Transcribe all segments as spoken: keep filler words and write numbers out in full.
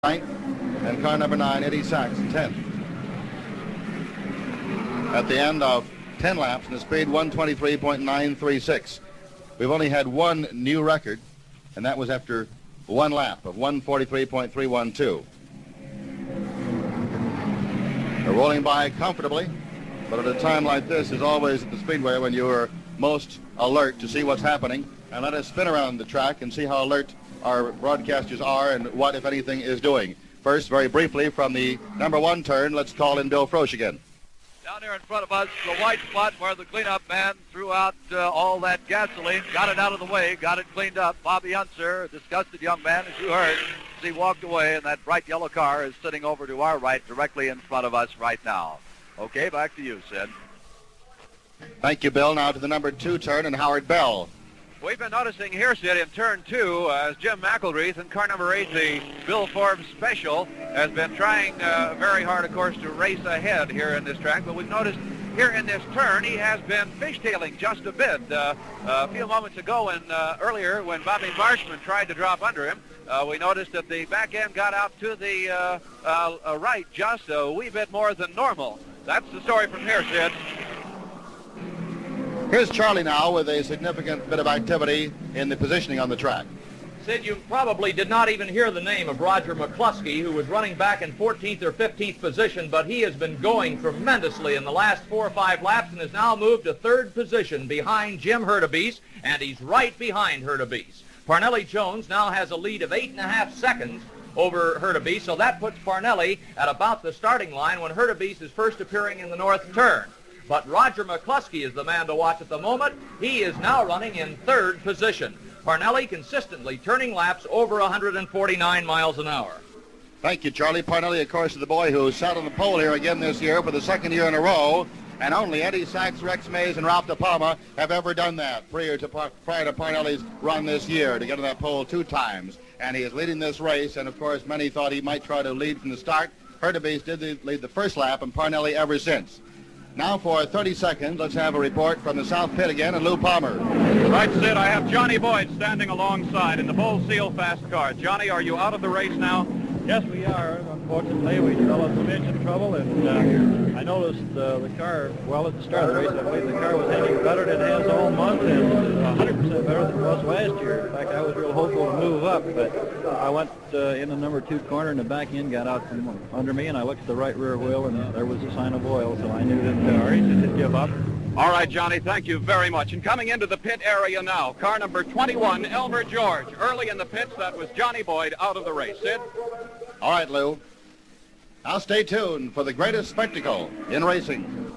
ninth, and car number nine, Eddie Sachs, tenth. At the end of ten laps in the speed one twenty-three point nine three six. We've only had one new record, and that was after one lap of one forty-three point three one two. They're rolling by comfortably, but at a time like this is always at the Speedway when you are most alert to see what's happening. And let us spin around the track and see how alert our broadcasters are and what, if anything, is doing. First, very briefly, from the number one turn, let's call in Bill Frosch again. Down here in front of us, the white spot where the cleanup man threw out uh, all that gasoline, got it out of the way, got it cleaned up. Bobby Unser, a disgusted young man, as you heard, as he walked away, and that bright yellow car is sitting over to our right, directly in front of us right now. Okay, back to you, Sid. Thank you, Bill. Now to the number two turn and Howard Bell. We've been noticing here, Sid, in turn two, as Jim McElreath in car number eight, the Bill Forbes Special, has been trying uh, very hard, of course, to race ahead here in this track. But we've noticed here in this turn, he has been fishtailing just a bit. Uh, a few moments ago and uh, earlier, when Bobby Marshman tried to drop under him, uh, we noticed that the back end got out to the uh, uh, uh, right just a wee bit more than normal. That's the story from here, Sid. Here's Charlie now with a significant bit of activity in the positioning on the track. Sid, you probably did not even hear the name of Roger McCluskey, who was running back in fourteenth or fifteenth position, but he has been going tremendously in the last four or five laps and has now moved to third position behind Jim Hurtubise, and he's right behind Hurtubise. Parnelli Jones now has a lead of eight and a half seconds over Hurtubise, so that puts Parnelli at about the starting line when Hurtubise is first appearing in the north turn. But Roger McCluskey is the man to watch at the moment. He is now running in third position. Parnelli consistently turning laps over one forty-nine miles an hour. Thank you, Charlie. Parnelli, of course, is the boy who sat on the pole here again this year for the second year in a row. And only Eddie Sachs, Rex Mays, and Ralph De Palma have ever done that prior to, prior to Parnelli's run this year, to get on that pole two times. And he is leading this race, and of course, many thought he might try to lead from the start. Hurtubise did lead the first lap, and Parnelli ever since. Now for thirty seconds, let's have a report from the South Pit again, and Lou Palmer. Right, Sid, I have Johnny Boyd standing alongside in the Bull Seal fast car. Johnny, are you out of the race now? Yes, we are. Unfortunately, we developed some engine trouble, and uh, I noticed uh, the car, well, at the start of the race, I believe the car was hanging better than it has all month, and one hundred percent better than it was last year. In fact, I was real hopeful to move up, but I went uh, in the number two corner, and the back end got out from under me, and I looked at the right rear wheel, and there was a sign of oil, so I knew that uh, our engine had give up. All right, Johnny, thank you very much. And coming into the pit area now, car number twenty-one, Elmer George. Early in the pits, that was Johnny Boyd out of the race. Sid? All right, Lou. Now stay tuned for the greatest spectacle in racing.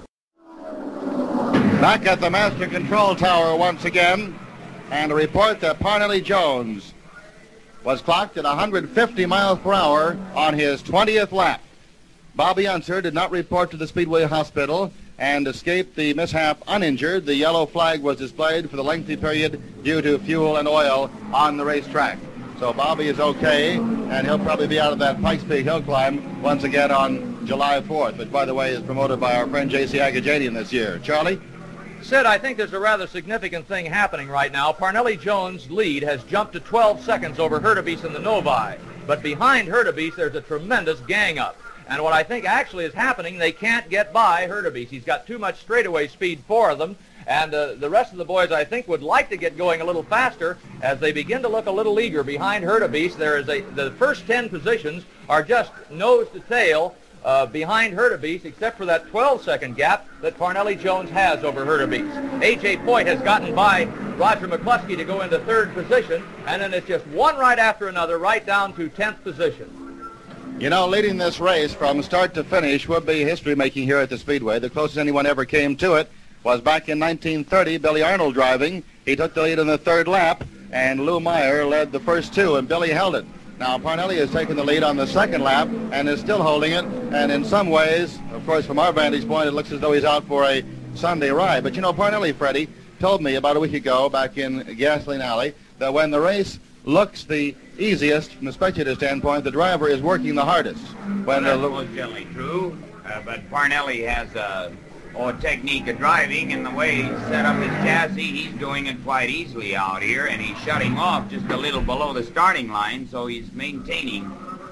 Back at the Master Control Tower once again, and a report that Parnelli Jones was clocked at one fifty miles per hour on his twentieth lap. Bobby Unser did not report to the Speedway Hospital and escaped the mishap uninjured. The yellow flag was displayed for the lengthy period due to fuel and oil on the racetrack. So Bobby is okay, and he'll probably be out of that Pikes Peak hill climb once again on July fourth, which, by the way, is promoted by our friend J C Agajanian this year. Charlie? Sid, I think there's a rather significant thing happening right now. Parnelli Jones' lead has jumped to twelve seconds over Hurtubise in the Novi. But behind Hurtubise, there's a tremendous gang up. And what I think actually is happening, they can't get by Hurtubise. He's got too much straightaway speed for them. And uh, the rest of the boys, I think, would like to get going a little faster as they begin to look a little eager behind Hurtubise. There is a, the first ten positions are just nose to tail uh, behind Hurtubise, except for that twelve-second gap that Parnelli Jones has over Hurtubise. A J. Poit has gotten by Roger McCluskey to go into third position, and then it's just one right after another, right down to tenth position. You know, leading this race from start to finish would be history-making here at the Speedway. The closest anyone ever came to it was back in nineteen thirty, Billy Arnold driving. He took the lead in the third lap, and Lou Meyer led the first two, and Billy held it. Now, Parnelli has taken the lead on the second lap and is still holding it, and in some ways, of course, from our vantage point, it looks as though he's out for a Sunday ride. But, you know, Parnelli, Freddie, told me about a week ago back in Gasoline Alley that when the race looks the easiest from the spectator standpoint, the driver is working the hardest. When well, that's the, most generally true, uh, but Parnelli has a or technique of driving, and the way he's set up his chassis, he's doing it quite easily out here, and he's shutting off just a little below the starting line, so he's maintaining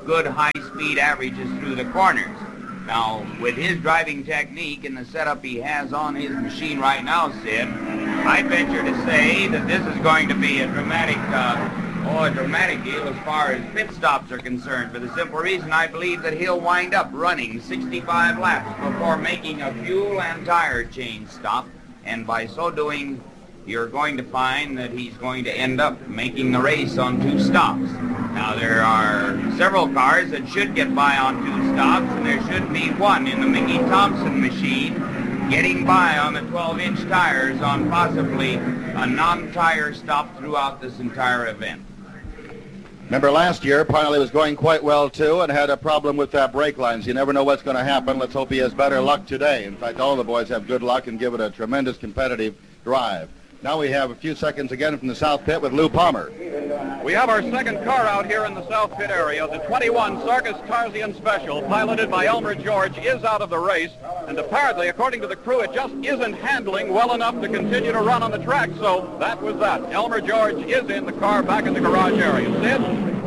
good high-speed averages through the corners. Now, with his driving technique and the setup he has on his machine right now, Sid, I venture to say that this is going to be a dramatic, uh, oh, a dramatic deal as far as pit stops are concerned, for the simple reason I believe that he'll wind up running sixty-five laps before making a fuel and tire change stop, and by so doing, you're going to find that he's going to end up making the race on two stops. Now, there are several cars that should get by on two stops, and there should be one in the Mickey Thompson machine getting by on the twelve-inch tires on possibly a non-tire stop throughout this entire event. Remember last year, Parnelli was going quite well, too, and had a problem with that brake lines. You never know what's going to happen. Let's hope he has better luck today. In fact, all the boys have good luck and give it a tremendous competitive drive. Now we have a few seconds again from the South Pit with Lou Palmer. We have our second car out here in the South Pit area. The twenty-one Sargus Tarzian Special, piloted by Elmer George, is out of the race. And apparently, according to the crew, it just isn't handling well enough to continue to run on the track. So that was that. Elmer George is in the car back in the garage area. Sid?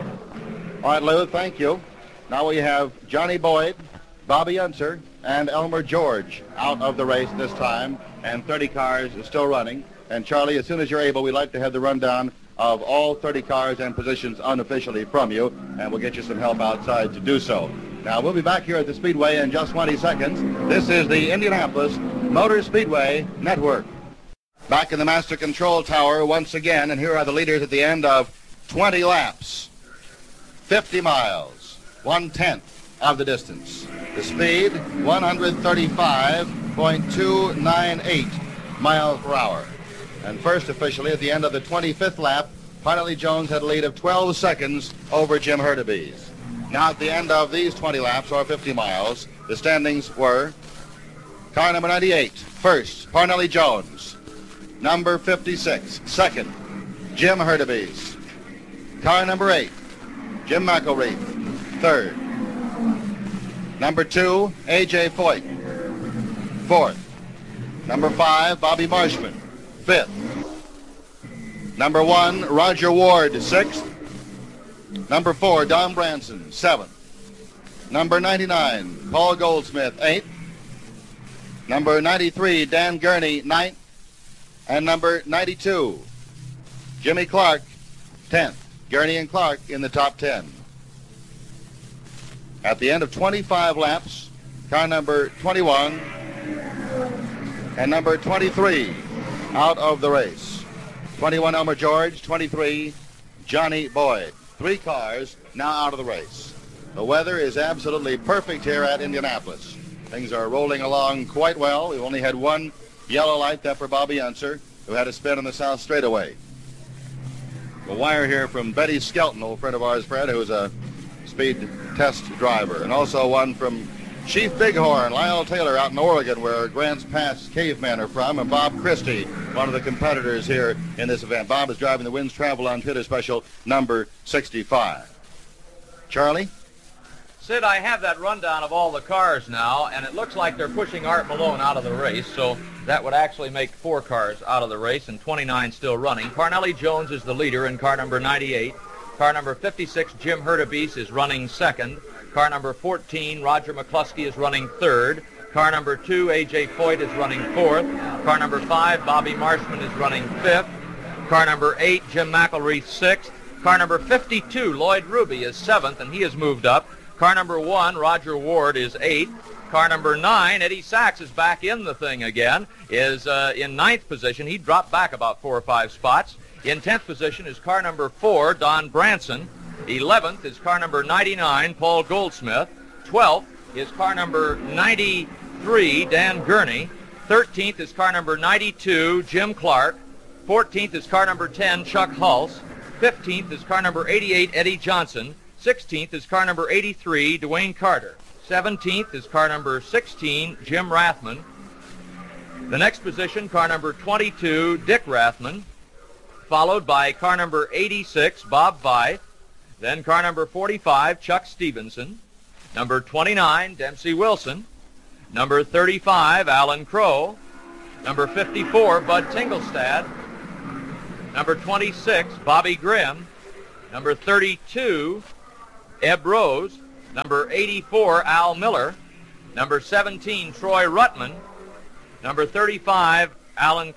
All right, Lou, thank you. Now we have Johnny Boyd, Bobby Unser, and Elmer George out of the race this time. And thirty cars are still running. And Charlie, as soon as you're able, we'd like to have the rundown of all thirty cars and positions unofficially from you, and we'll get you some help outside to do so. Now, we'll be back here at the Speedway in just twenty seconds. This is the Indianapolis Motor Speedway Network. Back in the Master Control Tower once again, and here are the leaders at the end of twenty laps. fifty miles, one-tenth of the distance. The speed, one thirty-five point two nine eight miles per hour. And first, officially, at the end of the twenty-fifth lap, Parnelli Jones had a lead of twelve seconds over Jim Hurtubise. Now, at the end of these twenty laps, or fifty miles, the standings were car number ninety-eight, first, Parnelli Jones. Number fifty-six, second, Jim Hurtubise. Car number eight, Jim McElreath, third. Number two, A J Foyt, fourth. Number five, Bobby Marshman, fifth. Number one, Roger Ward, sixth. Number four, Don Branson, seventh. Number ninety-nine, Paul Goldsmith, eighth. Number ninety-three, Dan Gurney, ninth. And number ninety-two, Jimmy Clark, tenth. Gurney and Clark in the top ten. At the end of twenty-five laps, car number twenty-one and number twenty-three out of the race. twenty-one, Elmer George, twenty-three, Johnny Boyd. Three cars now out of the race. The weather is absolutely perfect here at Indianapolis. Things are rolling along quite well. We've only had one yellow light, that for Bobby Unser, who had a spin on the South straightaway. A wire here from Betty Skelton, old friend of ours, Fred, who's a speed test driver, and also one from Chief Bighorn, Lyle Taylor out in Oregon, where Grants Pass cavemen are from, and Bob Christie, one of the competitors here in this event. Bob is driving the Winds Travel on Twitter special number sixty-five. Charlie? Sid, I have that rundown of all the cars now, and it looks like they're pushing Art Malone out of the race, so that would actually make four cars out of the race and twenty-nine still running. Parnelli Jones is the leader in car number ninety-eight. Car number fifty-six, Jim Hurtubise, is running second. Car number fourteen, Roger McCluskey, is running third. Car number two, A J Foyt, is running fourth. Car number five, Bobby Marshman, is running fifth. Car number eight, Jim McElreath, sixth. Car number fifty-two, Lloyd Ruby, is seventh, and he has moved up. Car number one, Roger Ward, is eighth. Car number nine, Eddie Sachs, is back in the thing again, is uh, in ninth position. He dropped back about four or five spots. In tenth position is car number four, Don Branson. eleventh is car number ninety-nine, Paul Goldsmith. twelfth is car number ninety-three, Dan Gurney. thirteenth is car number ninety-two, Jim Clark. fourteenth is car number ten, Chuck Hulse. fifteenth is car number eighty-eight, Eddie Johnson. sixteenth is car number eighty-three, Dwayne Carter. seventeenth is car number sixteen, Jim Rathman. The next position, car number twenty-two, Dick Rathman, followed by car number eighty-six, Bob Veith. Then car number forty-five, Chuck Stevenson. Number twenty-nine, Dempsey Wilson. Number thirty-five, Alan Crow. Number fifty-four, Bud Tingelstad. Number twenty-six, Bobby Grimm. Number thirty-two, Ebb Rose. Number eighty-four, Al Miller. Number seventeen, Troy Ruttman. Number thirty-five, Alan,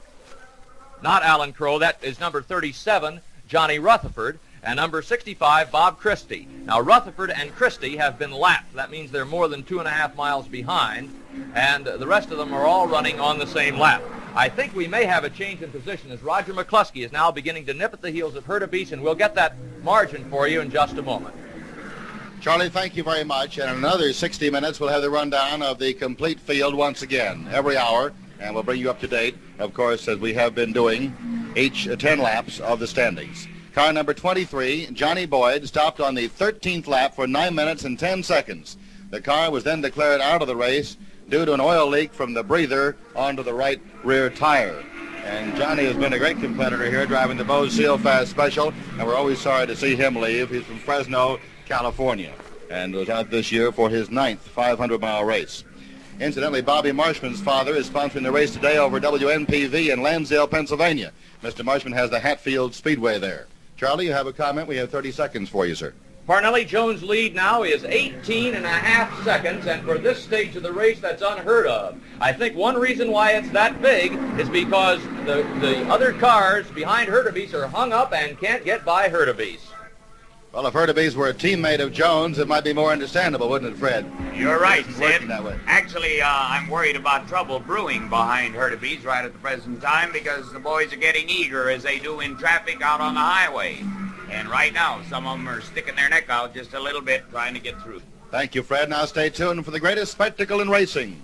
not Alan Crow, that is number thirty-seven, Johnny Rutherford. And number sixty-five, Bob Christie. Now, Rutherford and Christie have been lapped. That means they're more than two and a half miles behind, and the rest of them are all running on the same lap. I think we may have a change in position as Roger McCluskey is now beginning to nip at the heels of Hurtubise, and we'll get that margin for you in just a moment. Charlie, thank you very much. And in another sixty minutes, we'll have the rundown of the complete field once again, every hour, and we'll bring you up to date, of course, as we have been doing each uh, ten laps of the standings. Car number twenty-three, Johnny Boyd, stopped on the thirteenth lap for nine minutes and ten seconds. The car was then declared out of the race due to an oil leak from the breather onto the right rear tire. And Johnny has been a great competitor here, driving the Bose Seal Fast Special, and we're always sorry to see him leave. He's from Fresno, California, and was out this year for his ninth five hundred mile race. Incidentally, Bobby Marshman's father is sponsoring the race today over W N P V in Lansdale, Pennsylvania. Mister Marshman has the Hatfield Speedway there. Charlie, you have a comment? We have thirty seconds for you, sir. Parnelli Jones' lead now is eighteen and a half seconds, and for this stage of the race, that's unheard of. I think one reason why it's that big is because the, the other cars behind Hurtubise are hung up and can't get by Hurtubise. Well, if Hurtubise were a teammate of Jones, it might be more understandable, wouldn't it, Fred? You're right, Sid. That way. Actually, uh, I'm worried about trouble brewing behind Hurtubise right at the present time because the boys are getting eager as they do in traffic out on the highway. And right now, some of them are sticking their neck out just a little bit trying to get through. Thank you, Fred. Now stay tuned for the greatest spectacle in racing.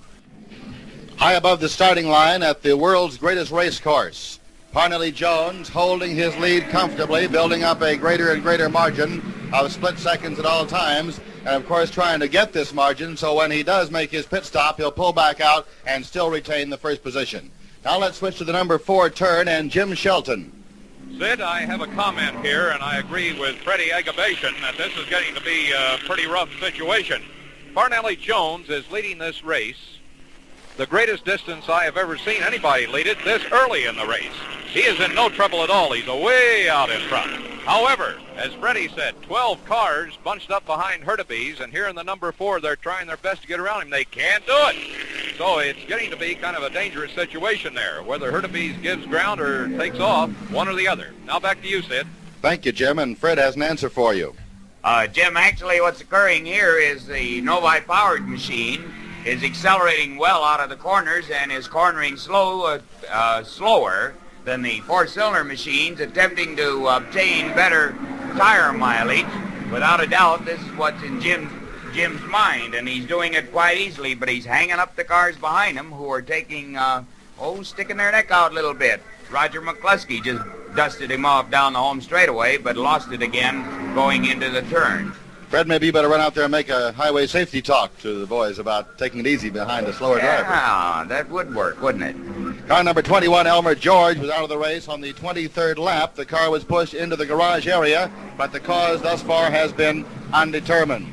High above the starting line at the world's greatest race course, Parnelli Jones holding his lead comfortably, building up a greater and greater margin of split seconds at all times, and of course trying to get this margin so when he does make his pit stop, he'll pull back out and still retain the first position. Now let's switch to the number four turn and Jim Shelton. Sid, I have a comment here, and I agree with Freddie Agabation that this is getting to be a pretty rough situation. Parnelli Jones is leading this race, the greatest distance I have ever seen anybody lead it this early in the race. He is in no trouble at all. He's way out in front. However, as Freddie said, twelve cars bunched up behind Hurtubise, and here in the number four, they're trying their best to get around him. They can't do it. So it's getting to be kind of a dangerous situation there, whether Hurtubise gives ground or takes off, one or the other. Now back to you, Sid. Thank you, Jim, and Fred has an answer for you. Uh, Jim, actually what's occurring here is the Novi-powered machine is accelerating well out of the corners and is cornering slow, uh, uh, slower than the four-cylinder machines, attempting to obtain better tire mileage. Without a doubt, this is what's in Jim's, Jim's mind, and he's doing it quite easily, but he's hanging up the cars behind him who are taking, uh, oh, sticking their neck out a little bit. Roger McCluskey just dusted him off down the home straightaway, but lost it again going into the turn. Fred, maybe you better run out there and make a highway safety talk to the boys about taking it easy behind the slower yeah, driver. Yeah, that would work, wouldn't it? Car number twenty-one, Elmer George, was out of the race on the twenty-third lap. The car was pushed into the garage area, but the cause thus far has been undetermined.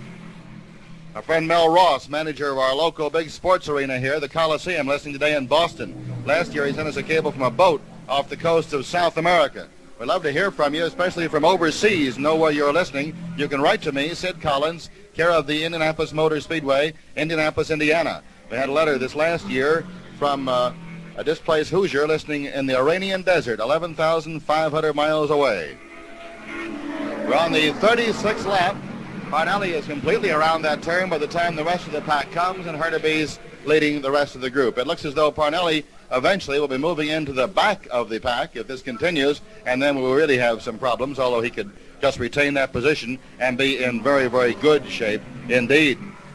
Our friend Mel Ross, manager of our local big sports arena here, the Coliseum, listening today in Boston. Last year he sent us a cable from a boat off the coast of South America. We'd love to hear from you, especially from overseas. Know where you're listening. You can write to me, Sid Collins, care of the Indianapolis Motor Speedway, Indianapolis, Indiana. We had a letter this last year from uh, a displaced Hoosier listening in the Iranian desert, eleven thousand five hundred miles away. We're on the thirty-sixth lap. Parnelli is completely around that turn by the time the rest of the pack comes, and Hurtubise leading the rest of the group. It looks as though Parnelli eventually will be moving into the back of the pack if this continues, and then we'll really have some problems, although he could just retain that position and be in very, very good shape indeed.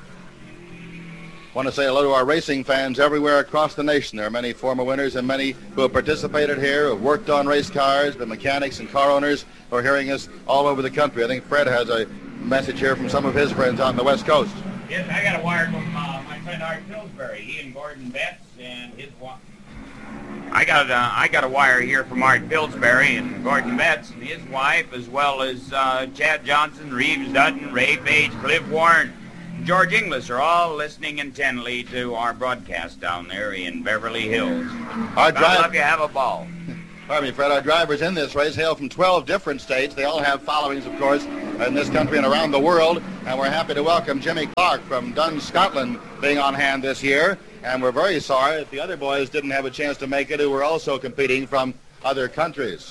I want to say hello to our racing fans everywhere across the nation. There are many former winners and many who have participated here, who have worked on race cars, been mechanics and car owners who are hearing us all over the country. I think Fred has a message here from some of his friends on the West Coast. Yes, I got a wire from uh, my friend Art Pillsbury. He and Gordon Betts and his wife. I got uh, I got a wire here from Art Pillsbury and Gordon Betts and his wife, as well as uh, Chad Johnson, Reeves Dutton, Ray Page, Cliff Warren, and George Inglis are all listening intently to our broadcast down there in Beverly Hills. Our God drive- love you, have a ball. Pardon me, Fred. Our drivers in this race hail from twelve different states. They all have followings, of course, in this country and around the world. And we're happy to welcome Jimmy Clark from Dun, Scotland, being on hand this year. And we're very sorry that the other boys didn't have a chance to make it, who were also competing from other countries.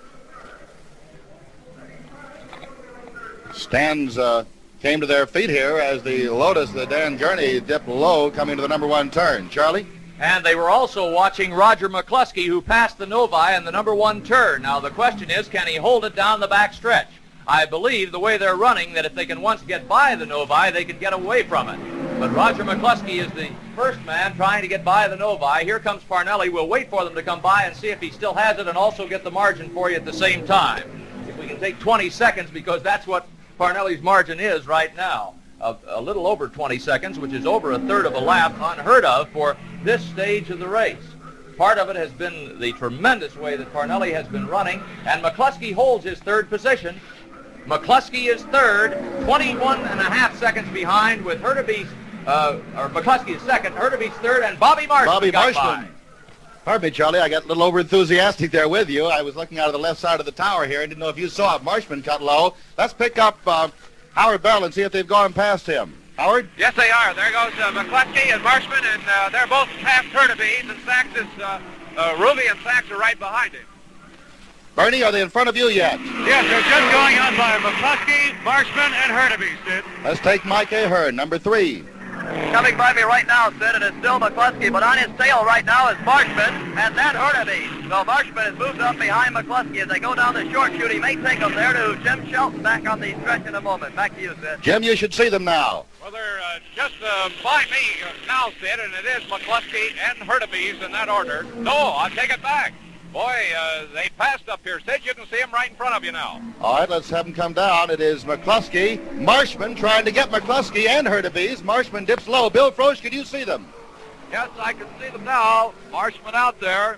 Stands uh, came to their feet here as the Lotus, the Dan Gurney, dipped low coming to the number one turn. Charlie? And they were also watching Roger McCluskey, who passed the Novi in the number one turn. Now the question is, can he hold it down the back stretch? I believe the way they're running, that if they can once get by the Novi, they can get away from it. But Roger McCluskey is the first man trying to get by the Novi. Here comes Parnelli. We'll wait for them to come by and see if he still has it and also get the margin for you at the same time. If we can take twenty seconds, because that's what Parnelli's margin is right now. A, a little over twenty seconds, which is over a third of a lap, unheard of for this stage of the race. Part of it has been the tremendous way that Parnelli has been running, and McCluskey holds his third position. McCluskey is third, twenty-one and a half seconds behind, with Hurtubise, uh, or McCluskey is second, Hurtubise third, and Bobby Marshman Bobby got Marshman. by. Pardon me, Charlie, I got a little over-enthusiastic there with you. I was looking out of the left side of the tower here and didn't know if you saw it. Marshman cut low. Let's pick up uh, Howard Bell and see if they've gone past him. Howard? Yes, they are. There goes uh, McCluskey and Marshman, and uh, they're both past Hurtubise, and Sachs is, uh, uh, Ruby and Sachs are right behind him. Bernie, are they in front of you yet? Yes, they're just going on by McCluskey, Marshman, and Hurtubise, Sid. Let's take Mike Ahern, number three. Coming by me right now, Sid, it is still McCluskey, but on his tail right now is Marshman, and then Hurtubise. So Marshman has moved up behind McCluskey as they go down the short chute. He may take them there to Jim Shelton back on the stretch in a moment. Back to you, Sid. Jim, you should see them now. Well, they're uh, just uh, by me uh, now, Sid, and it is McCluskey and Hurtubise in that order. No, I'll take it back. Boy, uh, they passed up here, Sid. You can see them right in front of you now. All right, let's have them come down. It is McCluskey, Marshman trying to get McCluskey and Hurtubise. Marshman dips low. Bill Frosch, can you see them? Yes, I can see them now. Marshman out there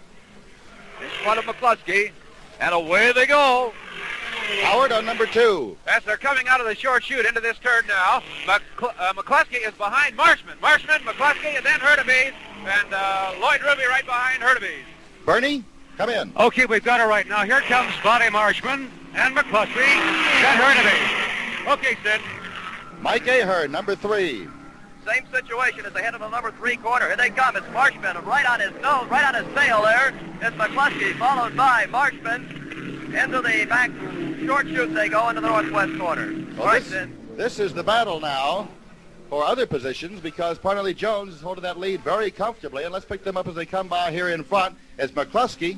in front of McCluskey, and away they go. Howard on number two. Yes, they're coming out of the short chute into this turn now. McCl- uh, McCluskey is behind Marshman. Marshman, McCluskey, and then Hurtubise, and uh, Lloyd Ruby right behind Hurtubise. Bernie, come in. Okay, we've got it right now. Here comes Bobby Marshman and McCluskey, then Hurtubise. Okay, Sid. Mike Ahern, number three. Same situation as they head to the number three corner. Here they come. It's Marshman right on his nose, right on his tail there. It's McCluskey, followed by Marshman. Into the back short chute they go into the northwest corner. Well, All right, this, Sid. this is the battle now for other positions, because Parnelli Jones is holding that lead very comfortably. And let's pick them up as they come by here in front. It's McCluskey,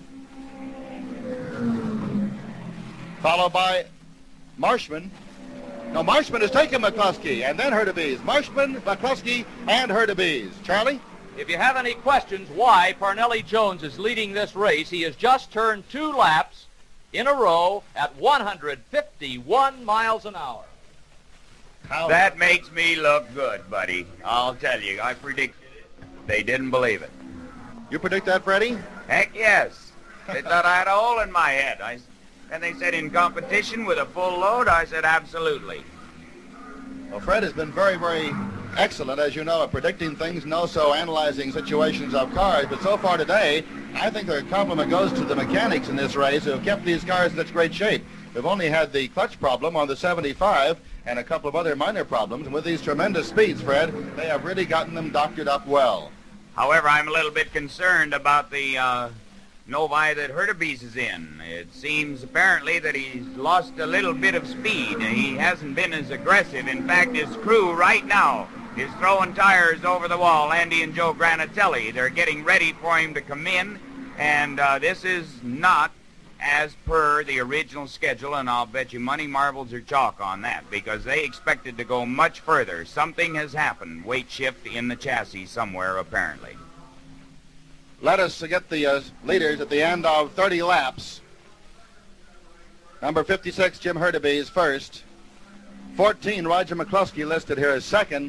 followed by Marshman. No, Marshman has taken McCluskey, and then Hurtubise. Marshman, McCluskey, and Hurtubise. Charlie? If you have any questions why Parnelli Jones is leading this race, he has just turned two laps in a row at one hundred fifty-one miles an hour. How That makes me look good, buddy. I'll tell you, I predicted it. They didn't believe it. You predict that, Freddie? Heck yes. They thought I had a hole in my head. I, and they said in competition with a full load, I said absolutely. Well, Fred has been very, very excellent, as you know, at predicting things and also analyzing situations of cars. But so far today, I think the compliment goes to the mechanics in this race who have kept these cars in such great shape. We've only had the clutch problem on the seventy-five and a couple of other minor problems. And with these tremendous speeds, Fred, they have really gotten them doctored up well. However, I'm a little bit concerned about the uh, Novi that Hurtubise is in. It seems apparently that he's lost a little bit of speed. He hasn't been as aggressive. In fact, his crew right now is throwing tires over the wall. Andy and Joe Granatelli, they're getting ready for him to come in, and uh, this is not as per the original schedule, and I'll bet you money, marbles, or chalk on that, because they expected to go much further. Something has happened, weight shift in the chassis somewhere, apparently. Let us get the uh, leaders at the end of thirty laps. Number fifty-six, Jim Hurtubise, first. fourteen, Roger McCluskey, listed here as second.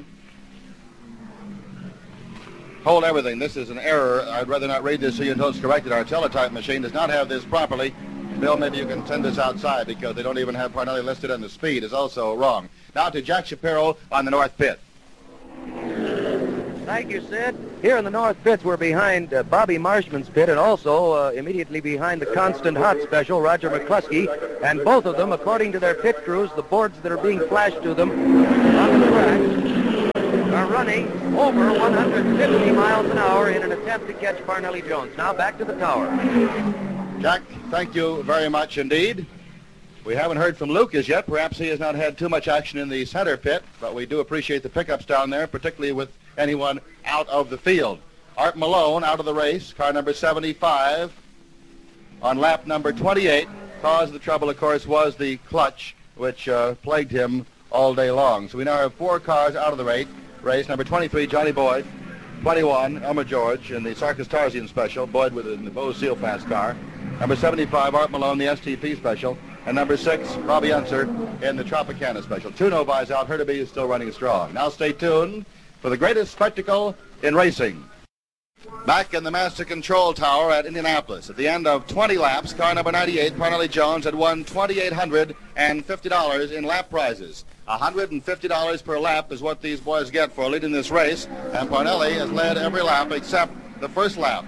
Hold everything. This is an error. I'd rather not read this so you know it's corrected. Our teletype machine does not have this properly. Bill, maybe you can send this outside because they don't even have Parnelli listed, and the speed is also wrong. Now to Jack Shapiro on the north pit. Thank you, Sid. Here in the north pits, we're behind uh, Bobby Marshman's pit and also uh, immediately behind the Constant Hot Special, Roger McCluskey. And both of them, according to their pit crews, the boards that are being flashed to them on the track are running over one hundred fifty miles an hour in an attempt to catch Parnelli Jones. Now back to the tower. Jack, thank you very much indeed. We haven't heard from Lucas yet. Perhaps he has not had too much action in the center pit, but we do appreciate the pickups down there, particularly with anyone out of the field. Art Malone out of the race, car number seventy-five on lap number twenty-eight. Cause of the trouble, of course, was the clutch, which uh, plagued him all day long. So we now have four cars out of the race. Race number twenty-three, Johnny Boyd. twenty-one, Elmer George in the Sarkis Tarzian Special. Boyd with in the Bo Seal Fast car. Number seventy-five, Art Malone, the S T P Special. And number six, Bobby Unser in the Tropicana Special. Two no-buys out. Hurtubise is still running strong. Now stay tuned for the greatest spectacle in racing. Back in the Master Control Tower at Indianapolis. At the end of twenty laps, car number ninety-eight, Parnelli Jones, had won two thousand eight hundred fifty dollars in lap prizes. one hundred fifty dollars per lap is what these boys get for leading this race, and Parnelli has led every lap except the first lap.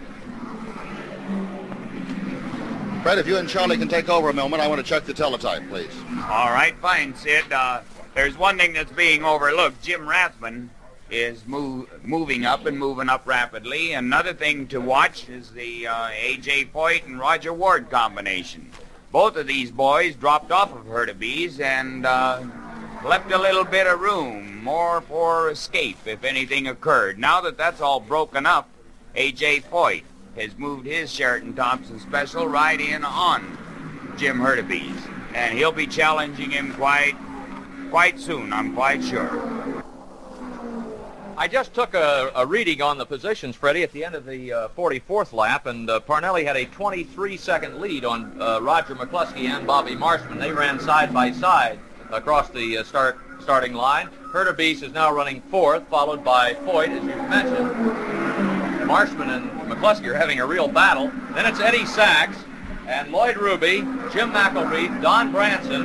Fred, if you and Charlie can take over a moment, I want to check the teletype, please. All right, fine, Sid. Uh, there's one thing that's being overlooked. Jim Rathman is move, moving up and moving up rapidly. Another thing to watch is the uh, A J Foyt and Roger Ward combination. Both of these boys dropped off of Hurtubise and uh, left a little bit of room, more for escape if anything occurred. Now that that's all broken up, A J Foyt has moved his Sheraton Thompson Special right in on Jim Hurtubise, and he'll be challenging him quite, quite soon, I'm quite sure. I just took a, a reading on the positions, Freddie, at the end of the uh, forty-fourth lap, and uh, Parnelli had a twenty-three second lead on uh, Roger McCluskey and Bobby Marshman. They ran side by side across the uh, start starting line. Hurtubise is now running fourth, followed by Foyt, as you mentioned. Marshman and McCluskey are having a real battle. Then it's Eddie Sachs and Lloyd Ruby, Jim McElreath, Don Branson.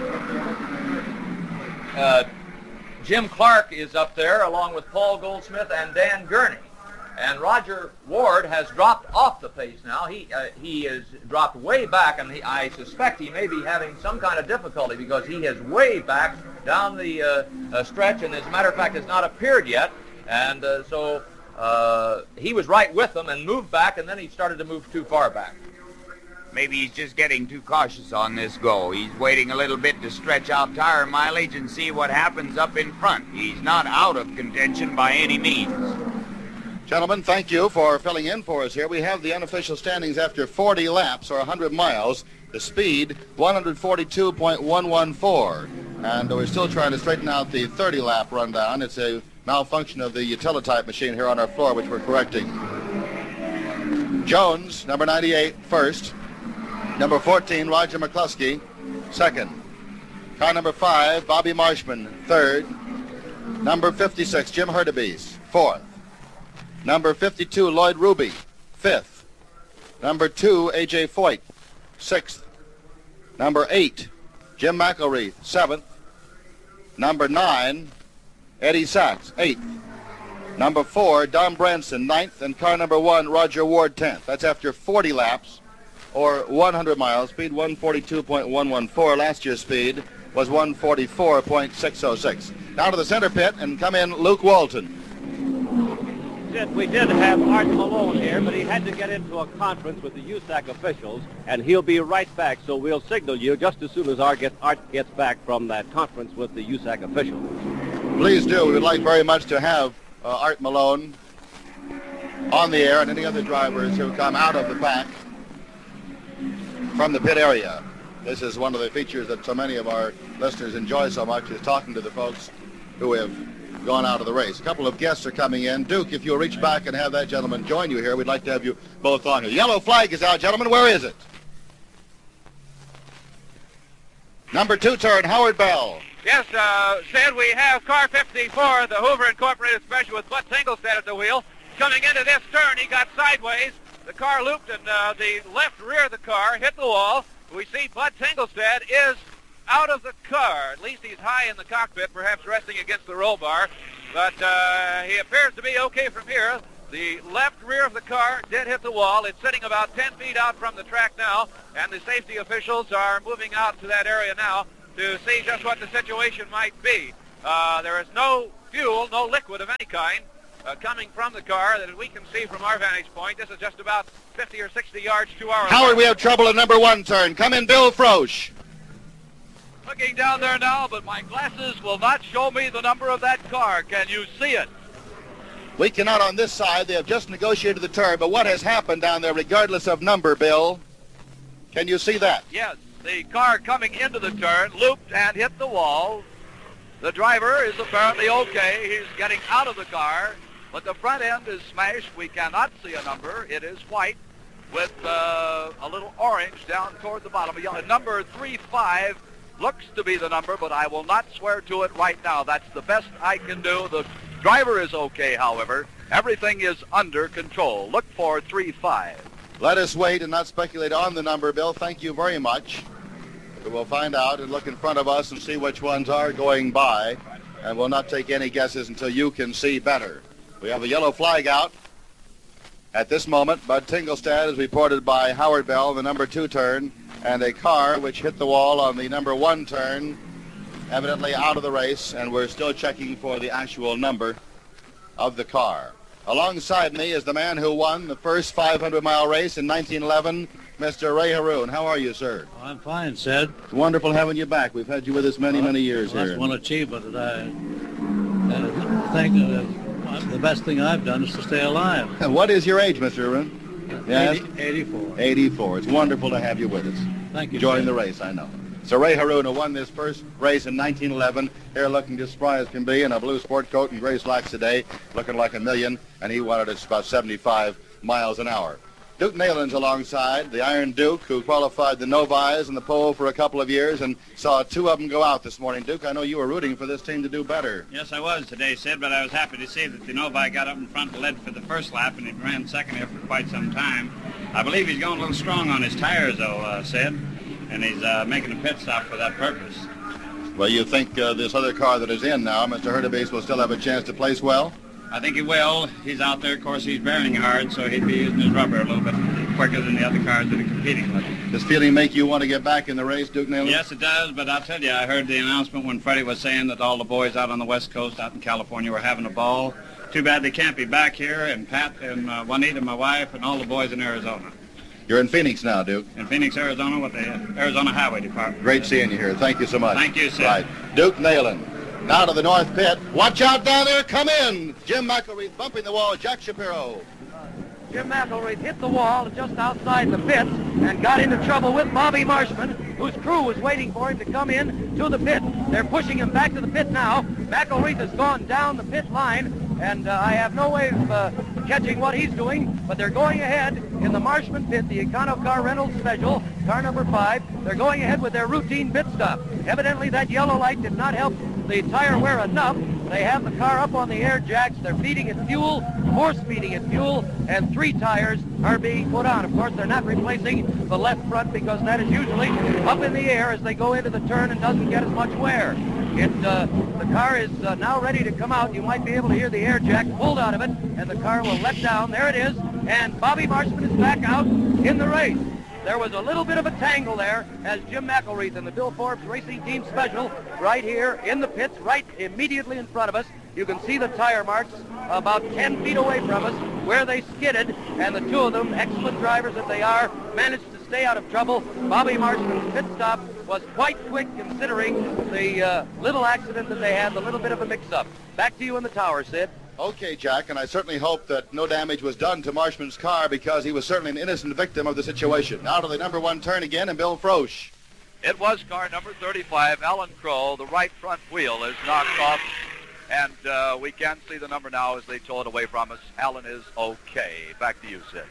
Uh, Jim Clark is up there along with Paul Goldsmith and Dan Gurney. And Roger Ward has dropped off the pace now. He uh, he has dropped way back, and he, I suspect he may be having some kind of difficulty because he is way back down the uh, uh, stretch, and as a matter of fact has not appeared yet. And uh, so uh, he was right with them and moved back, and then he started to move too far back. Maybe he's just getting too cautious on this go. He's waiting a little bit to stretch out tire mileage and see what happens up in front. He's not out of contention by any means. Gentlemen, thank you for filling in for us here. We have the unofficial standings after forty laps, or one hundred miles. The speed, one forty-two point one one four. And we're still trying to straighten out the thirty lap rundown. It's a malfunction of the teletype machine here on our floor, which we're correcting. Jones, number ninety-eight, first. Number fourteen, Roger McCluskey, second. Car number five, Bobby Marshman, third. Number fifty-six, Jim Hurtubise, fourth. Number fifty-two, Lloyd Ruby, fifth. Number two, A J Foyt, sixth. Number eight, Jim McElreath, seventh. Number nine, Eddie Sachs, eighth. Number four, Don Branson, ninth. And car number one, Roger Ward, tenth. That's after forty laps, or one hundred miles. Speed one forty-two point one one four. Last year's speed was one forty-four point six oh six. Now to the center pit, and come in Luke Walton. We did have Art Malone here, but he had to get into a conference with the U S A C officials, and he'll be right back, so we'll signal you just as soon as Art gets, Art gets back from that conference with the U S A C officials. Please do. We would like very much to have uh, Art Malone on the air and any other drivers who come out of the pack from the pit area. This is one of the features that so many of our listeners enjoy so much, is talking to the folks who have gone out of the race. A couple of guests are coming in. Duke, if you'll reach back and have that gentleman join you here, we'd like to have you both on here. Yellow flag is out, gentlemen. Where is it? Number two turn, Howard Bell. Yes, uh, Sid, we have car fifty-four, the Hoover Incorporated Special with Bud Singlestead at the wheel. Coming into this turn, he got sideways. The car looped, and uh, the left rear of the car hit the wall. We see Bud Singlestead is out of the car. At least he's high in the cockpit, perhaps resting against the roll bar. but uh, he appears to be okay from here. The left rear of the car did hit the wall. It's sitting about ten feet out from the track now, and the safety officials are moving out to that area now to see just what the situation might be. Uh, there is no fuel, no liquid of any kind uh, coming from the car that we can see from our vantage point. This is just about fifty or sixty yards to our... Howard, we have trouble in number one turn. Come in, Bill Frosch. Looking down there now, but my glasses will not show me the number of that car. Can you see it? We cannot on this side. They have just negotiated the turn, but what has happened down there, regardless of number, Bill? Can you see that? Yes, the car coming into the turn looped and hit the wall. The driver is apparently okay. He's getting out of the car, but the front end is smashed. We cannot see a number. It is white with uh, a little orange down toward the bottom. Number three five looks to be the number, but I will not swear to it right now. That's the best I can do. The driver is okay, however. Everything is under control. Look for three five. Let us wait and not speculate on the number, Bill. Thank you very much. We will find out and look in front of us and see which ones are going by, and we'll not take any guesses until you can see better. We have a yellow flag out at this moment. Bud Tingelstad is reported by Howard Bell, the number two turn, and a car which hit the wall on the number one turn, evidently out of the race, and we're still checking for the actual number of the car. Alongside me is the man who won the first five hundred mile race in nineteen eleven, Mister Ray Haroon. How are you, sir? Oh, I'm fine, Sid. It's wonderful having you back. We've had you with us many, well, many years well, here. That's one achievement that I uh, think uh, the best thing I've done is to stay alive. What is your age, Mister Haroon? Yes? eighty, eighty-four. eighty-four. It's wonderful to have you with us. Thank you. Enjoying Sid. the race, I know. So Ray Haroon, who won this first race in nineteen eleven, here looking as spry as can be in a blue sport coat and gray slacks today, looking like a million, and he won it at about seventy-five miles an hour. Duke Nayland's alongside, the Iron Duke, who qualified the Novi's and the pole for a couple of years and saw two of them go out this morning. Duke, I know you were rooting for this team to do better. Yes, I was today, Sid, but I was happy to see that the Novi got up in front and led for the first lap, and he ran second here for quite some time. I believe he's going a little strong on his tires, though, uh, Sid, and he's uh, making a pit stop for that purpose. Well, you think uh, this other car that is in now, Mister Hurtubise, will still have a chance to place well? I think he will. He's out there. Of course, he's bearing hard, so he'd be using his rubber a little bit quicker than the other cars that are competing with him. Does feeling make you want to get back in the race, Duke Nayland? Yes, it does, but I'll tell you, I heard the announcement when Freddie was saying that all the boys out on the West Coast, out in California, were having a ball. Too bad they can't be back here, and Pat and uh, Juanita, my wife, and all the boys in Arizona. You're in Phoenix now, Duke. In Phoenix, Arizona, with the Arizona Highway Department. Great seeing you here. Thank you so much. Thank you, sir. Right. Duke Nayland. Now to the north pit. Watch out down there. Come in. Jim McElreath bumping the wall. Jack Shapiro. Jim McElreath hit the wall just outside the pits and got into trouble with Bobby Marshman, whose crew was waiting for him to come in to the pit. They're pushing him back to the pit now. McElreath has gone down the pit line, and uh, I have no way of uh, catching what he's doing, but they're going ahead in the Marshman pit, the Econo Car Reynolds Special, car number five. They're going ahead with their routine pit stop. Evidently that yellow light did not help the tire wear enough. They have the car up on the air jacks. They're feeding it fuel, force feeding it fuel, and three tires are being put on. Of course, they're not replacing the left front because that is usually up in the air as they go into the turn and doesn't get as much wear. It, uh, the car is uh, now ready to come out. You might be able to hear the air jack pulled out of it, and the car will let down. There it is, and Bobby Marshman is back out in the race. There was a little bit of a tangle there as Jim McElreath and the Bill Forbes Racing Team Special right here in the pits, right immediately in front of us. You can see the tire marks about ten feet away from us where they skidded, and the two of them, excellent drivers that they are, managed to stay out of trouble. Bobby Marshman's pit stop was quite quick considering the uh, little accident that they had, the little bit of a mix-up. Back to you in the tower, Sid. Okay, Jack, and I certainly hope that no damage was done to Marshman's car because he was certainly an innocent victim of the situation. Now to the number one turn again, and Bill Frosch. It was car number thirty-five, Alan Crow. The right front wheel is knocked off, and uh, we can see the number now as they tow it away from us. Alan is okay. Back to you, Sid.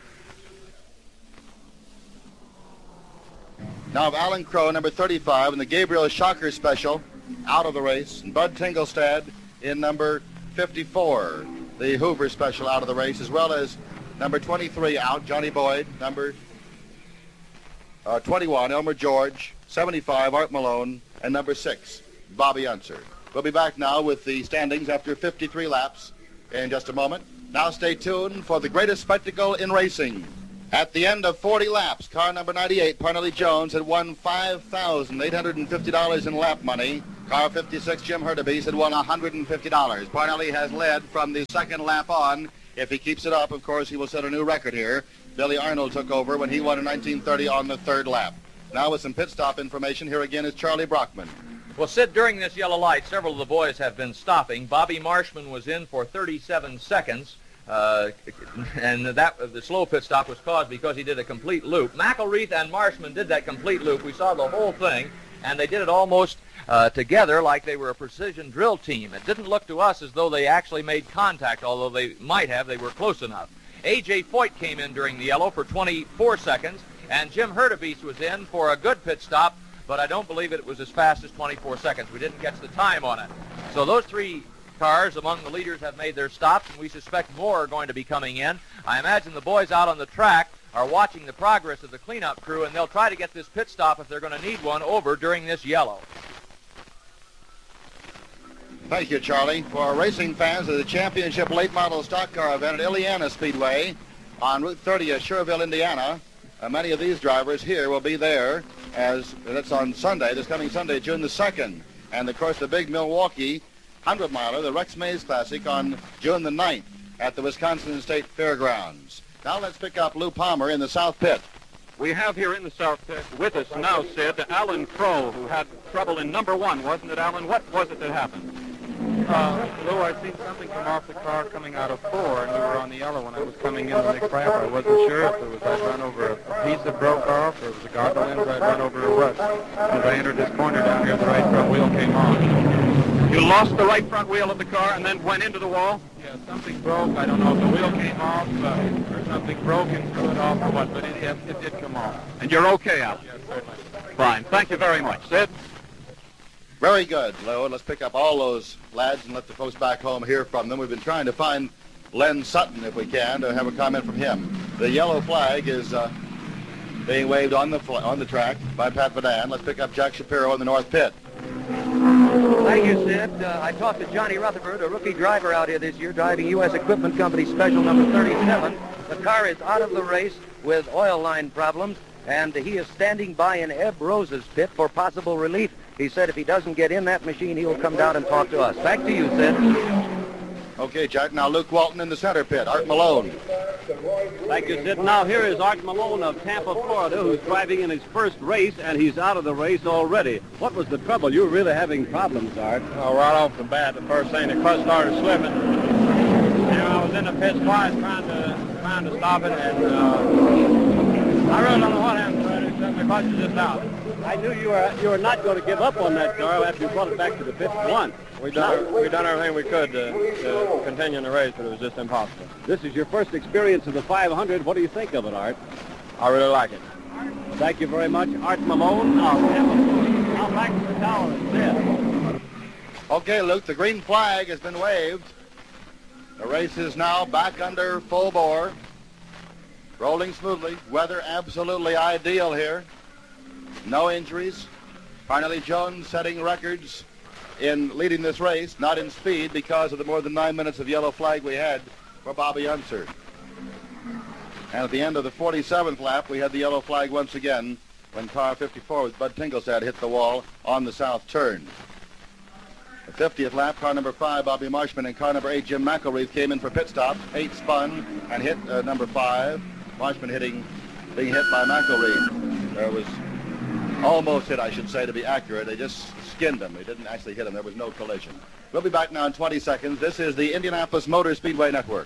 Now of Alan Crow, number thirty-five, and the Gabriel Shocker Special out of the race, and Bud Tingelstad in number fifty-four, the Hoover Special out of the race, as well as number twenty-three out, Johnny Boyd, number uh, twenty-one, Elmer George, seventy-five, Art Malone, and number six, Bobby Unser. We'll be back now with the standings after fifty-three laps in just a moment. Now stay tuned for the greatest spectacle in racing. At the end of forty laps, car number ninety-eight, Parnelli Jones, had won five thousand eight hundred fifty dollars in lap money. Car fifty-six, Jim Hurtubise, had won one hundred fifty dollars. Parnelli has led from the second lap on. If he keeps it up, of course, he will set a new record here. Billy Arnold took over when he won in nineteen thirty on the third lap. Now with some pit stop information, here again is Charlie Brockman. Well, Sid, during this yellow light, several of the boys have been stopping. Bobby Marshman was in for thirty-seven seconds. Uh, and that the slow pit stop was caused because he did a complete loop. McElreath and Marshman did that complete loop. We saw the whole thing, and they did it almost uh, together like they were a precision drill team. It didn't look to us as though they actually made contact, although they might have. They were close enough. A J Foyt came in during the yellow for twenty-four seconds, and Jim Hurtubise was in for a good pit stop, but I don't believe it was as fast as twenty-four seconds. We didn't catch the time on it. So those three cars among the leaders have made their stops, and we suspect more are going to be coming in. I imagine the boys out on the track are watching the progress of the cleanup crew, and they'll try to get this pit stop, if they're going to need one, over during this yellow. Thank you, Charlie. For racing fans of the championship late model stock car event at Illiana Speedway on Route thirty at Sherville, Indiana, uh, many of these drivers here will be there, as that's on Sunday, this coming Sunday, June the second. And, of course, the big Milwaukee hundred miler, the Rex Mays Classic, on June the ninth at the Wisconsin State Fairgrounds. Now let's pick up Lou Palmer in the South Pit. We have here in the South Pit with us now, Sid, Alan Crow, who had trouble in number one, wasn't it, Alan? What was it that happened? Uh, Lou, I'd seen something come off the car coming out of four, and we were on the yellow when I was coming in the next lap. I wasn't sure if it was I'd run over a piece that broke off, or it was a goggle end, or I'd run over a rut. As I entered this corner down here, the right front wheel came on. You lost the right front wheel of the car and then went into the wall? Yeah, something broke. I don't know if the wheel came off uh, or something broke and threw it off or what, but it, it, it did come off. And you're okay, Al? Yes, certainly. Fine. Thank you very much. Sid? Very good, Lou. Let's pick up all those lads and let the folks back home hear from them. We've been trying to find Len Sutton, if we can, to have a comment from him. The yellow flag is uh, being waved on the fl- on the track by Pat Vadan. Let's pick up Jack Shapiro in the North Pit. Thank you, Sid. Uh, I talked to Johnny Rutherford, a rookie driver out here this year, driving U S Equipment Company Special number thirty-seven. The car is out of the race with oil line problems, and he is standing by in Ebb Rose's pit for possible relief. He said if he doesn't get in that machine, he will come down and talk to us. Back to you, Sid. Okay, Jack. Now Luke Walton in the center pit. Art Malone. Thank you, Sid. Now here is Art Malone of Tampa, Florida, who's driving in his first race, and he's out of the race already. What was the trouble? You were really having problems, Art. Oh, right off the bat, the first thing, the clutch started slipping. You know, I was in the pit twice trying to trying to stop it, and uh, I really don't know what happened to it, except the clutch is just out. I knew you were you were not going to give up on that car after you brought it back to the pit once. We done we done everything we could to, to continue in the race, but it was just impossible. This is your first experience of the five hundred. What do you think of it, Art? I really like it. Thank you very much, Art Malone. Now, now back to the tower, Sid. Okay, Luke, the green flag has been waved. The race is now back under full bore. Rolling smoothly. Weather absolutely ideal here. No injuries. Parnelli Jones setting records in leading this race, not in speed because of the more than nine minutes of yellow flag we had for Bobby Unser. And at the end of the forty-seventh lap, we had the yellow flag once again when car fifty-four with Bud Tinglestad hit the wall on the south turn. The fiftieth lap, car number five, Bobby Marshman, and car number eight, Jim McElreath, came in for pit stop. Eight spun and hit uh, number five. Marshman hitting, being hit by McElreath. There was almost hit, I should say, to be accurate. They just skinned him. They didn't actually hit him. There was no collision. We'll be back now in twenty seconds. This is the Indianapolis Motor Speedway Network.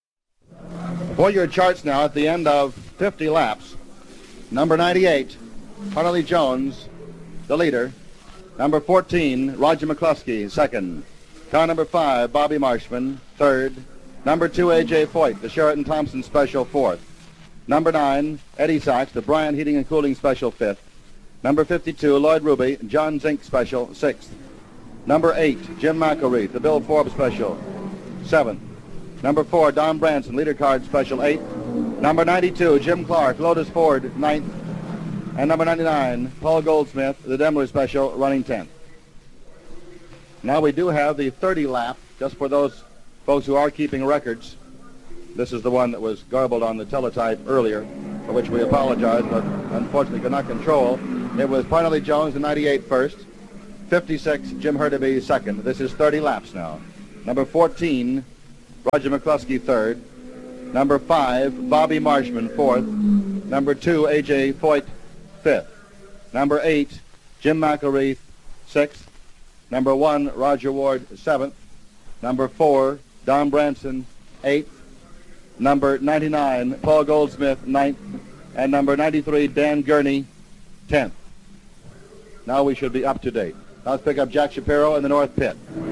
For your charts now at the end of fifty laps, number ninety-eight, Parnelli Jones, the leader. Number fourteen, Roger McCluskey, second. Car number five, Bobby Marshman, third. Number two, A J Foyt, the Sheraton Thompson Special, fourth. Number nine, Eddie Sachs, the Bryant Heating and Cooling Special, fifth. Number fifty-two, Lloyd Ruby, John Zink Special, sixth. Number eight, Jim McElreath, the Bill Forbes Special, seventh. Number four, Don Branson, Leader Card Special, eighth. Number ninety-two, Jim Clark, Lotus Ford, ninth. And number ninety-nine, Paul Goldsmith, the Daimler Special, running tenth. Now we do have the thirty lap, just for those folks who are keeping records. This is the one that was garbled on the teletype earlier, for which we apologize, but unfortunately could not control. It was Parnelli Jones in ninety-eight first, fifty-six Jim Hurtubise second. This is thirty laps now. Number fourteen, Roger McCluskey third. Number five, Bobby Marshman fourth. Number two, A J Foyt fifth. Number eight, Jim McElreath sixth. Number one, Roger Ward seventh. Number four, Don Branson eighth. Number ninety-nine, Paul Goldsmith ninth. And number ninety-three, Dan Gurney tenth. Now we should be up to date. Now let's pick up Jack Shapiro in the north pit.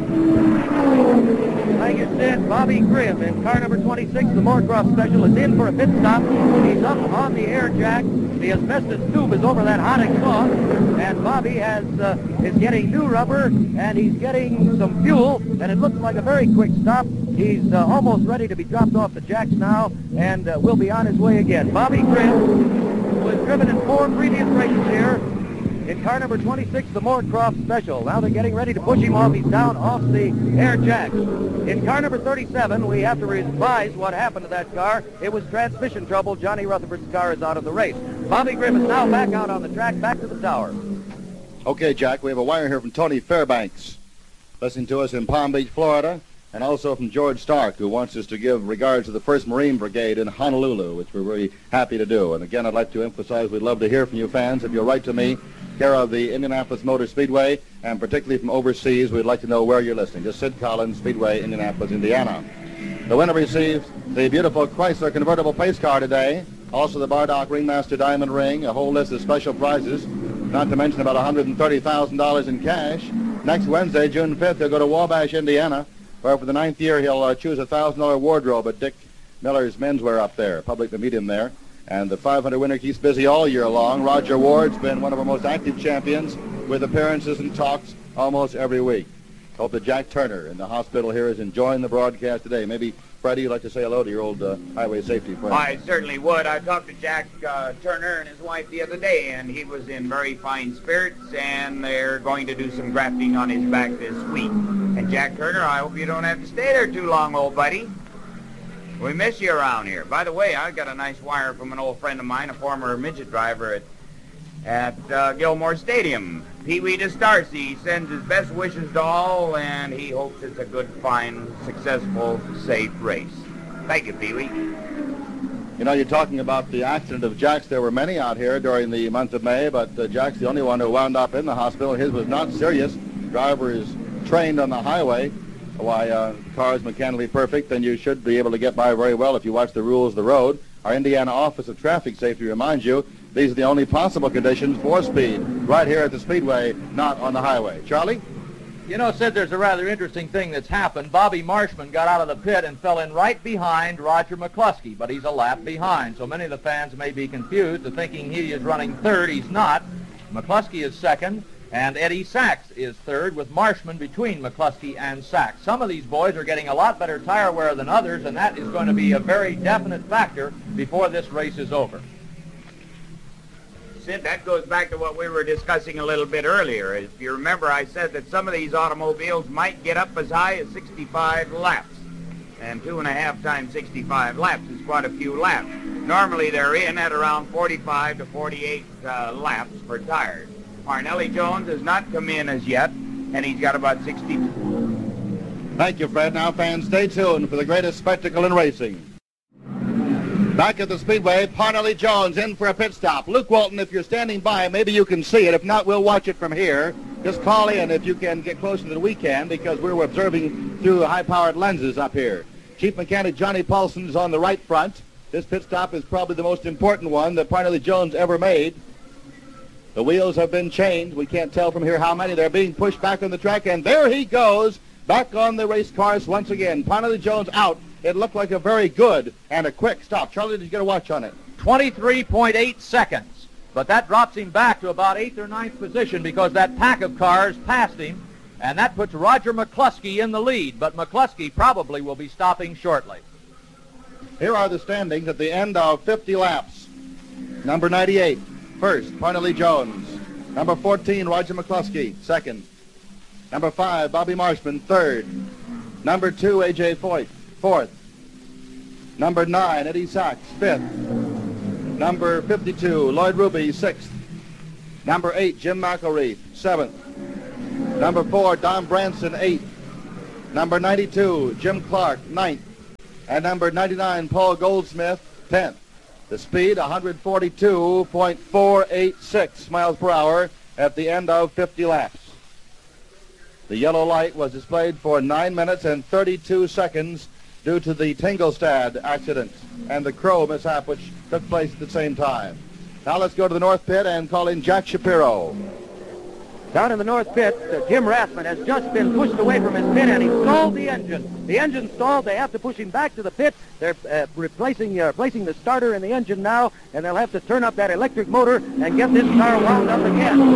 Like I said, Bobby Grimm in car number twenty-six, the Moorcroft Special, is in for a pit stop. He's up on the air jack. The asbestos tube is over that hot exhaust, and Bobby has uh, is getting new rubber, and he's getting some fuel, and it looks like a very quick stop. He's uh, almost ready to be dropped off the jacks now, and uh, will be on his way again. Bobby Grimm was driven in four previous races here in car number twenty-six, the Moorcroft Special. Now they're getting ready to push him off. He's down off the air jacks. In car number thirty-seven, we have to revise what happened to that car. It was transmission trouble. Johnny Rutherford's car is out of the race. Bobby Grimm is now back out on the track, back to the tower. Okay, Jack, we have a wire here from Tony Fairbanks, listening to us in Palm Beach, Florida, and also from George Stark, who wants us to give regards to the first Marine Brigade in Honolulu, which we're very happy to do. And again, I'd like to emphasize we'd love to hear from you fans. If you'll write to me, care of the Indianapolis Motor Speedway, and particularly from overseas, we'd like to know where you're listening. Just Sid Collins, Speedway, Indianapolis, Indiana. The winner receives the beautiful Chrysler convertible pace car today, also the Bardock Ringmaster Diamond Ring, a whole list of special prizes, not to mention about one hundred thirty thousand dollars in cash. Next Wednesday, June fifth, he'll go to Wabash, Indiana, where for the ninth year he'll uh, choose a one thousand dollars wardrobe at Dick Miller's Menswear up there, public to meet him there. And the five hundred winner keeps busy all year long. Roger Ward's been one of our most active champions with appearances and talks almost every week. Hope that Jack Turner in the hospital here is enjoying the broadcast today. Maybe, Freddie, you'd like to say hello to your old uh, highway safety friend. I certainly would. I talked to Jack uh, Turner and his wife the other day, and he was in very fine spirits, and they're going to do some grafting on his back this week. And Jack Turner, I hope you don't have to stay there too long, old buddy. We miss you around here. By the way, I got a nice wire from an old friend of mine, a former midget driver at at uh, Gilmore Stadium. Pee-wee DeStarcy sends his best wishes to all, and he hopes it's a good, fine, successful, safe race. Thank you, Pee-wee. You know, you're talking about the accident of Jack's. There were many out here during the month of May, but uh, Jack's the only one who wound up in the hospital. His was not serious. The driver is trained on the highway. Why, uh, the car is mechanically perfect, then you should be able to get by very well if you watch the rules of the road. Our Indiana Office of Traffic Safety reminds you these are the only possible conditions for speed right here at the Speedway, not on the highway. Charlie? You know, Sid, there's a rather interesting thing that's happened. Bobby Marshman got out of the pit and fell in right behind Roger McCluskey, but he's a lap behind. So many of the fans may be confused to thinking he is running third. He's not. McCluskey is second, and Eddie Sachs is third, with Marshman between McCluskey and Sachs. Some of these boys are getting a lot better tire wear than others, and that is going to be a very definite factor before this race is over. Sid, that goes back to what we were discussing a little bit earlier. If you remember, I said that some of these automobiles might get up as high as sixty-five laps. And two and a half times sixty-five laps is quite a few laps. Normally they're in at around forty-five to forty-eight uh, laps for tires. Parnelli Jones has not come in as yet, and he's got about sixty. Thank you, Fred. Now, fans, stay tuned for the greatest spectacle in racing. Back at the Speedway, Parnelli Jones in for a pit stop. Luke Walton, if you're standing by, maybe you can see it. If not, we'll watch it from here. Just call in if you can get closer than we can, because we're observing through high-powered lenses up here. Chief Mechanic Johnny Paulson is on the right front. This pit stop is probably the most important one that Parnelli Jones ever made. The wheels have been changed. We can't tell from here how many. They're being pushed back on the track, and there he goes, back on the race cars once again. Parnelli Jones out. It looked like a very good and a quick stop. Charlie, did you get a watch on it? twenty-three point eight seconds. But that drops him back to about eighth or ninth position because that pack of cars passed him, and that puts Roger McCluskey in the lead. But McCluskey probably will be stopping shortly. Here are the standings at the end of fifty laps. Number ninety-eight, first, Parnelli Jones. Number fourteen, Roger McCluskey, second. Number five, Bobby Marshman, third. Number two, A J Foyt, fourth. Number nine, Eddie Sachs, fifth. Number fifty-two, Lloyd Ruby, sixth. Number eight, Jim McElreath, seventh. Number four, Don Branson, eighth. Number ninety-two, Jim Clark, ninth. And number ninety-nine, Paul Goldsmith, tenth. The speed, one forty-two point four eight six miles per hour at the end of fifty laps. The yellow light was displayed for nine minutes and thirty-two seconds due to the Tingelstad accident and the Crow mishap, which took place at the same time. Now let's go to the north pit and call in Jack Shapiro. Down in the north pit, uh, Jim Rathman has just been pushed away from his pit, and he stalled the engine. The engine stalled. They have to push him back to the pit. They're uh, replacing uh, replacing the starter in the engine now, and they'll have to turn up that electric motor and get this car wound up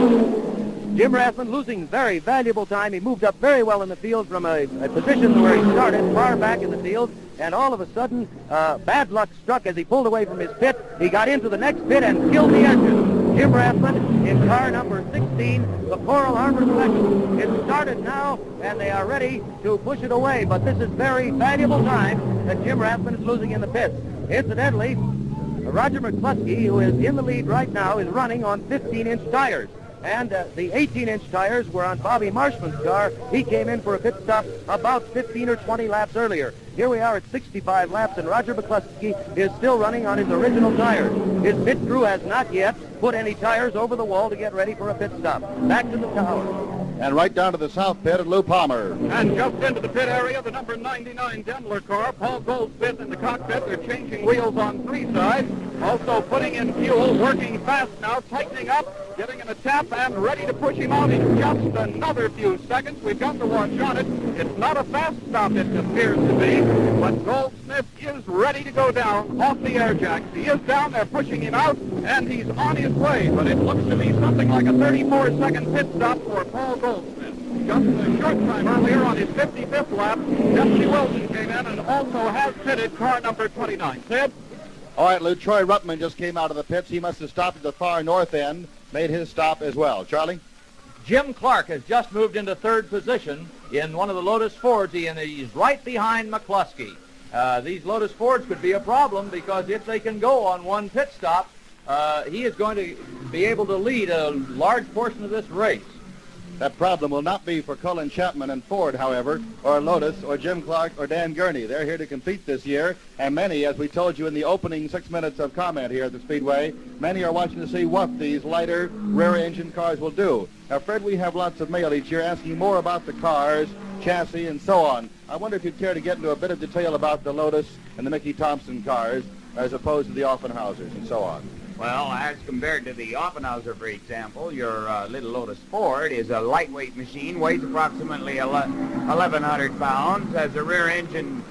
again. Jim Rathman losing very valuable time. He moved up very well in the field from a, a position where he started, far back in the field, and all of a sudden, uh, bad luck struck as he pulled away from his pit. He got into the next pit and killed the engine. Jim Rathman in car number sixteen, the Coral Harbor Special. It started now, and they are ready to push it away, but this is very valuable time that Jim Rathman is losing in the pits. Incidentally, Roger McCluskey, who is in the lead right now, is running on fifteen-inch tires. And uh, the eighteen-inch tires were on Bobby Marshman's car. He came in for a pit stop about fifteen or twenty laps earlier. Here we are at sixty-five laps, and Roger McCluskey is still running on his original tires. His pit crew has not yet put any tires over the wall to get ready for a pit stop. Back to the tower. And right down to the south pit at Lou Palmer. And just into the pit area, the number ninety-nine Daimler car, Paul Goldsmith in the cockpit. They're changing wheels on three sides. Also putting in fuel, working fast now, tightening up, giving him a tap, and ready to push him out in just another few seconds. We've got to watch on it. It's not a fast stop, it appears to be, but Goldsmith is ready to go down off the air jacks. He is down there pushing him out, and he's on his way, but it looks to be something like a thirty-four second pit stop for Paul Goldsmith. Just a short time earlier on his fifty-fifth lap, Jesse Wilson came in and also has pitted car number twenty-nine. Sid? All right, Lou, Troy Ruttman just came out of the pits. He must have stopped at the far north end, made his stop as well. Charlie? Jim Clark has just moved into third position in one of the Lotus Fords, and he's right behind McCluskey. Uh, these Lotus Fords could be a problem because if they can go on one pit stop, uh, he is going to be able to lead a large portion of this race. That problem will not be for Cullen Chapman and Ford, however, or Lotus, or Jim Clark, or Dan Gurney. They're here to compete this year, and many, as we told you in the opening six minutes of comment here at the Speedway, many are watching to see what these lighter, rear-engine cars will do. Now, Fred, we have lots of mail each year asking more about the cars, chassis, and so on. I wonder if you'd care to get into a bit of detail about the Lotus and the Mickey Thompson cars, as opposed to the Offenhausers and so on. Well, as compared to the Offenhauser, for example, your uh, little Lotus Ford is a lightweight machine, weighs approximately eleven hundred pounds, has a rear engine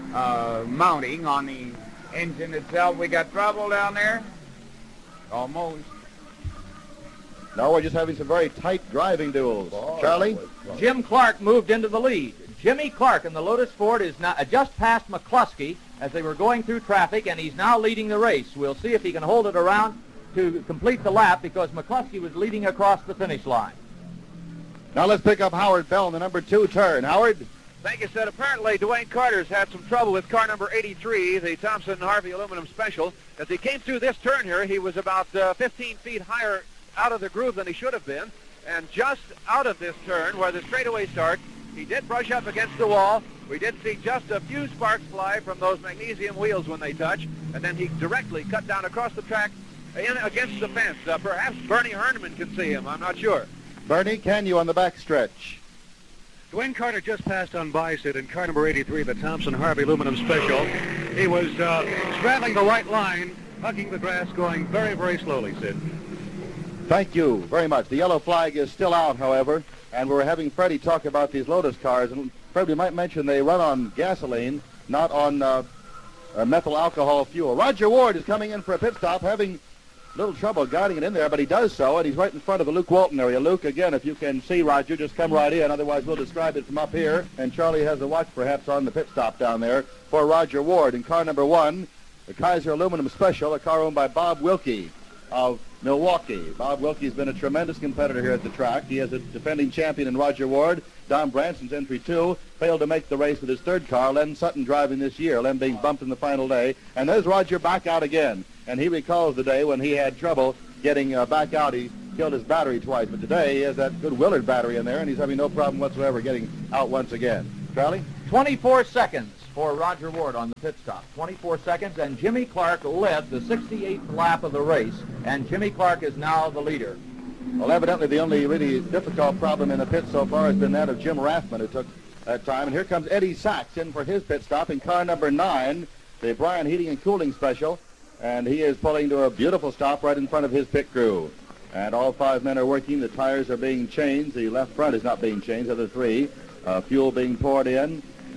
uh, mounting on the engine itself. We got trouble down there? Almost. No, we're just having some very tight driving duels. Oh, Charlie? Jim Clark moved into the lead. Jimmy Clark in the Lotus Ford is now uh, just past McCluskey as they were going through traffic, and he's now leading the race. We'll see if he can hold it around to complete the lap because McCluskey was leading across the finish line. Now let's pick up Howard Bell in the number two turn. Howard? Thank you, Sid. Apparently, Dwayne Carter's had some trouble with car number eighty-three, the Thompson Harvey Aluminum Special. As he came through this turn here, he was about uh, fifteen feet higher out of the groove than he should have been. And just out of this turn, where the straightaway starts, he did brush up against the wall. We did see just a few sparks fly from those magnesium wheels when they touch, and then he directly cut down across the track in against the fence. Uh, perhaps Bernie Herman can see him. I'm not sure. Bernie, can you on the back stretch? Dwayne Carter just passed on by, Sid, in car number eighty-three, the Thompson Harvey Aluminum Special. He was uh, straddling the right line, hugging the grass, going very, very slowly, Sid. Thank you very much. The yellow flag is still out, however, and we're having Freddie talk about these Lotus cars. And Fred, we might mention they run on gasoline, not on uh, uh, methyl alcohol fuel. Roger Ward is coming in for a pit stop, having a little trouble guiding it in there, but he does so, and he's right in front of the Luke Walton area. Luke, again, if you can see Roger, just come right in. Otherwise, we'll describe it from up here. And Charlie has a watch, perhaps, on the pit stop down there for Roger Ward. In car number one, the Kaiser Aluminum Special, a car owned by Bob Wilkie of Milwaukee. Bob Wilkie's been a tremendous competitor here at the track. He is a defending champion in Roger Ward, Don Branson's entry two, failed to make the race with his third car. Len Sutton driving this year, Len being bumped in the final day. And there's Roger back out again. And he recalls the day when he had trouble getting uh, back out. He killed his battery twice. But today he has that good Willard battery in there, and he's having no problem whatsoever getting out once again. Charlie? twenty-four seconds for Roger Ward on the pit stop. twenty-four seconds, and Jimmy Clark led the sixty-eighth lap of the race, and Jimmy Clark is now the leader. Well, evidently the only really difficult problem in the pit so far has been that of Jim Rathman, who took that time. And here comes Eddie Sachs in for his pit stop in car number nine, the Bryan Heating and Cooling Special, and he is pulling to a beautiful stop right in front of his pit crew. And all five men are working. The tires are being changed. The left front is not being changed, the other three. Uh, fuel being poured in.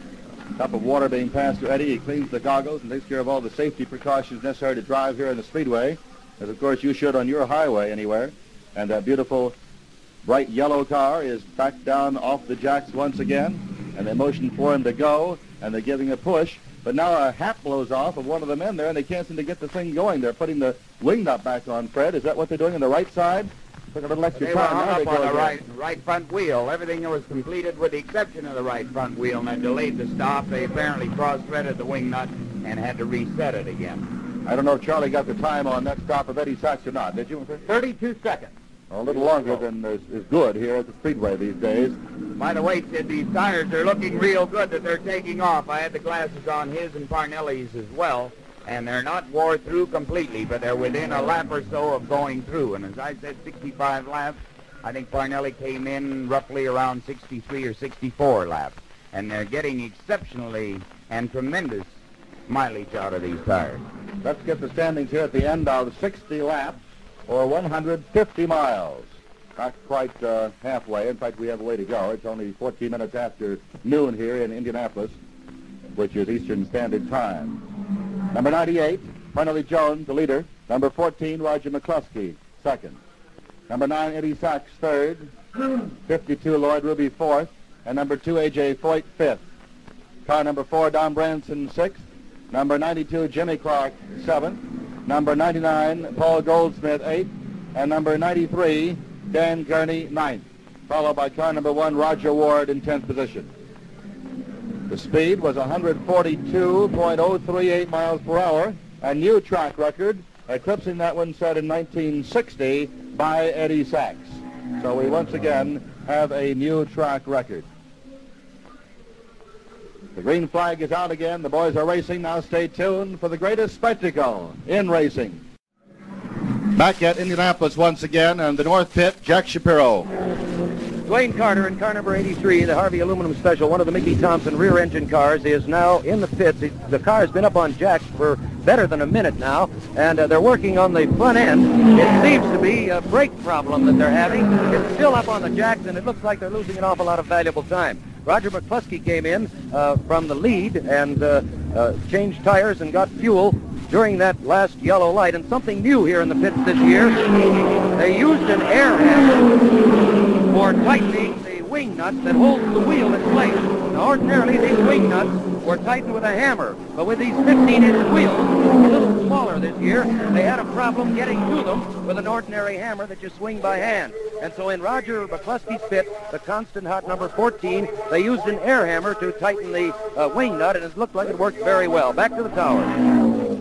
A cup of water being passed to Eddie. He cleans the goggles and takes care of all the safety precautions necessary to drive here in the Speedway, as of course you should on your highway anywhere. And that beautiful bright yellow car is back down off the jacks once again, and they motion for him to go, and they're giving a push. But now a hat blows off of one of the men there, and they can't seem to get the thing going. They're putting the wing nut back on, Fred. Is that what they're doing on the right side? Took a little extra They were time. hung Now up they on go the again. right, right front wheel. Everything was completed with the exception of the right front wheel, and that delayed the stop. They apparently cross-threaded the wing nut and had to reset it again. I don't know if Charlie got the time on that stop of Eddie Sachs or not. Did you? thirty-two seconds. A little longer than is, is good here at the Speedway these days. By the way, Sid, these tires are looking real good that they're taking off. I had the glasses on his and Parnelli's as well, and they're not wore through completely, but they're within a lap or so of going through. And as I said, sixty-five laps. I think Parnelli came in roughly around sixty-three or sixty-four laps. And they're getting exceptionally and tremendous mileage out of these tires. Let's get the standings here at the end of sixty laps, or one hundred fifty miles. Not quite uh, halfway. In fact, we have a way to go. It's only fourteen minutes after noon here in Indianapolis, which is Eastern Standard Time. Number ninety-eight, Parnelli Jones, the leader. Number fourteen, Roger McCluskey, second. Number nine, Eddie Sachs, third. fifty-two, Lloyd Ruby, fourth. And number two, A J Foyt, fifth. Car number four, Don Branson, sixth. Number ninety-two, Jimmy Clark, seventh. Number ninety-nine, Paul Goldsmith, eighth. And number ninety-three, Dan Gurney, ninth. Followed by car number one, Roger Ward, in tenth position. The speed was one hundred forty-two point oh three eight miles per hour, a new track record, eclipsing that one set in nineteen sixty by Eddie Sachs. So we once again have a new track record. The green flag is out again. The boys are racing. Now stay tuned for the greatest spectacle in racing. Back at Indianapolis once again, and the North Pit, Jack Shapiro. Dwayne Carter in car number eighty-three, the Harvey Aluminum Special, one of the Mickey Thompson rear-engine cars, is now in the pits. It, the car has been up on jacks for better than a minute now, and uh, they're working on the front end. It seems to be a brake problem that they're having. It's still up on the jacks, and it looks like they're losing an awful lot of valuable time. Roger McCluskey came in uh, from the lead and uh, uh, changed tires and got fuel during that last yellow light. And something new here in the pits this year, they used an air hammer for tightening the wing nuts that holds the wheel in place. Now, ordinarily, these wing nuts were tightened with a hammer, but with these fifteen-inch wheels, a little smaller this year, they had a problem getting to them with an ordinary hammer that you swing by hand. And so in Roger McCluskey's pit, the constant hot number fourteen, they used an air hammer to tighten the uh, wing nut, and it looked like it worked very well. Back to the tower.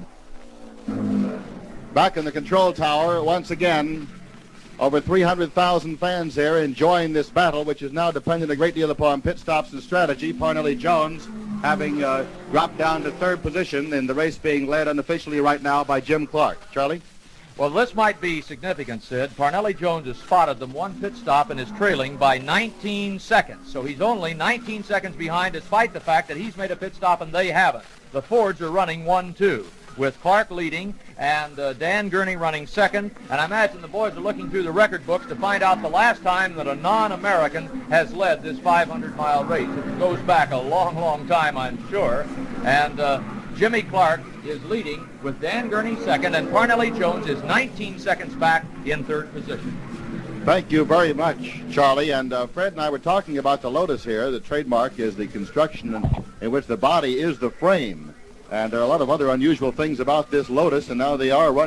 Back in the control tower, once again, over three hundred thousand fans there enjoying this battle, which is now dependent a great deal upon pit stops and strategy. Parnelli Jones having uh, dropped down to third position in the race being led unofficially right now by Jim Clark. Charlie? Well, this might be significant, Sid. Parnelli Jones has spotted them one pit stop and is trailing by nineteen seconds. So he's only nineteen seconds behind, despite the fact that he's made a pit stop and they haven't. The Fords are running one two, with Clark leading and uh, Dan Gurney running second. And I imagine the boys are looking through the record books to find out the last time that a non-American has led this five hundred mile race. It goes back a long, long time, I'm sure. And uh, Jimmy Clark is leading with Dan Gurney second, and Parnelli Jones is nineteen seconds back in third position. Thank you very much, Charlie. And uh, Fred and I were talking about the Lotus here. The trademark is the construction in, in which the body is the frame. And there are a lot of other unusual things about this Lotus, and now they are running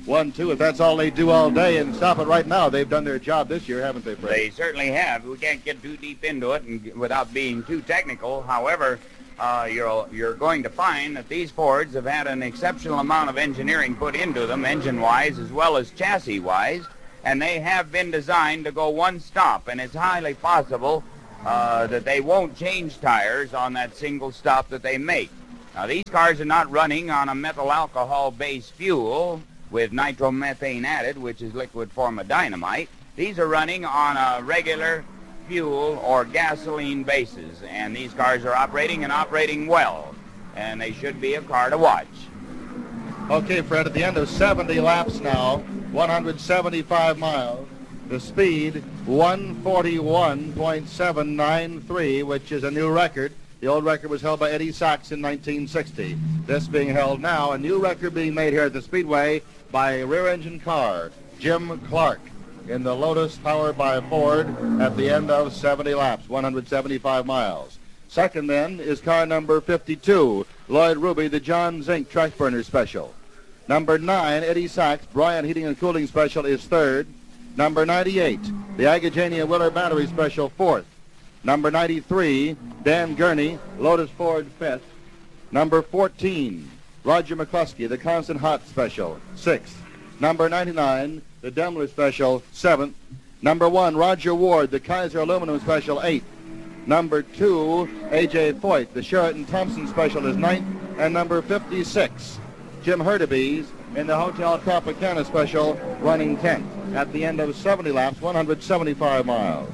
one two. If that's all they do all day and stop it right now, they've done their job this year, haven't they, Fred? They certainly have. We can't get too deep into it and without being too technical. However, uh, you're, you're going to find that these Fords have had an exceptional amount of engineering put into them, engine-wise as well as chassis-wise, and they have been designed to go one stop, and it's highly possible uh, that they won't change tires on that single stop that they make. Now, these cars are not running on a methyl alcohol-based fuel with nitromethane added, which is liquid form of dynamite. These are running on a regular fuel or gasoline basis, and these cars are operating and operating well, and they should be a car to watch. Okay, Fred, at the end of seventy laps now, one hundred seventy-five miles, the speed one forty-one point seven nine three, which is a new record. The old record was held by Eddie Sachs in nineteen sixty. This being held now, a new record being made here at the Speedway by a rear-engine car, Jim Clark, in the Lotus powered by Ford at the end of seventy laps, one hundred seventy-five miles. Second, then, is car number fifty-two, Lloyd Ruby, the John Zink Track Burner Special. Number nine, Eddie Sachs, Bryant Heating and Cooling Special, is third. Number ninety-eight, the Agagenia Willer Battery Special, fourth. Number ninety-three, Dan Gurney, Lotus Ford, fifth. Number fourteen, Roger McCluskey, the Constant Hot Special, sixth. Number ninety-nine, the Daimler Special, seventh. Number one, Roger Ward, the Kaiser Aluminum Special, eighth. Number two, A J Foyt, the Sheraton Thompson Special, is ninth. And number fifty-six, Jim Hurtubise, in the Hotel Tropicana Special, running tenth. At the end of seventy laps, one hundred seventy-five miles.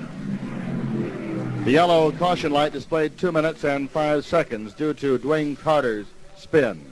The yellow caution light displayed two minutes and five seconds due to Dwayne Carter's spin.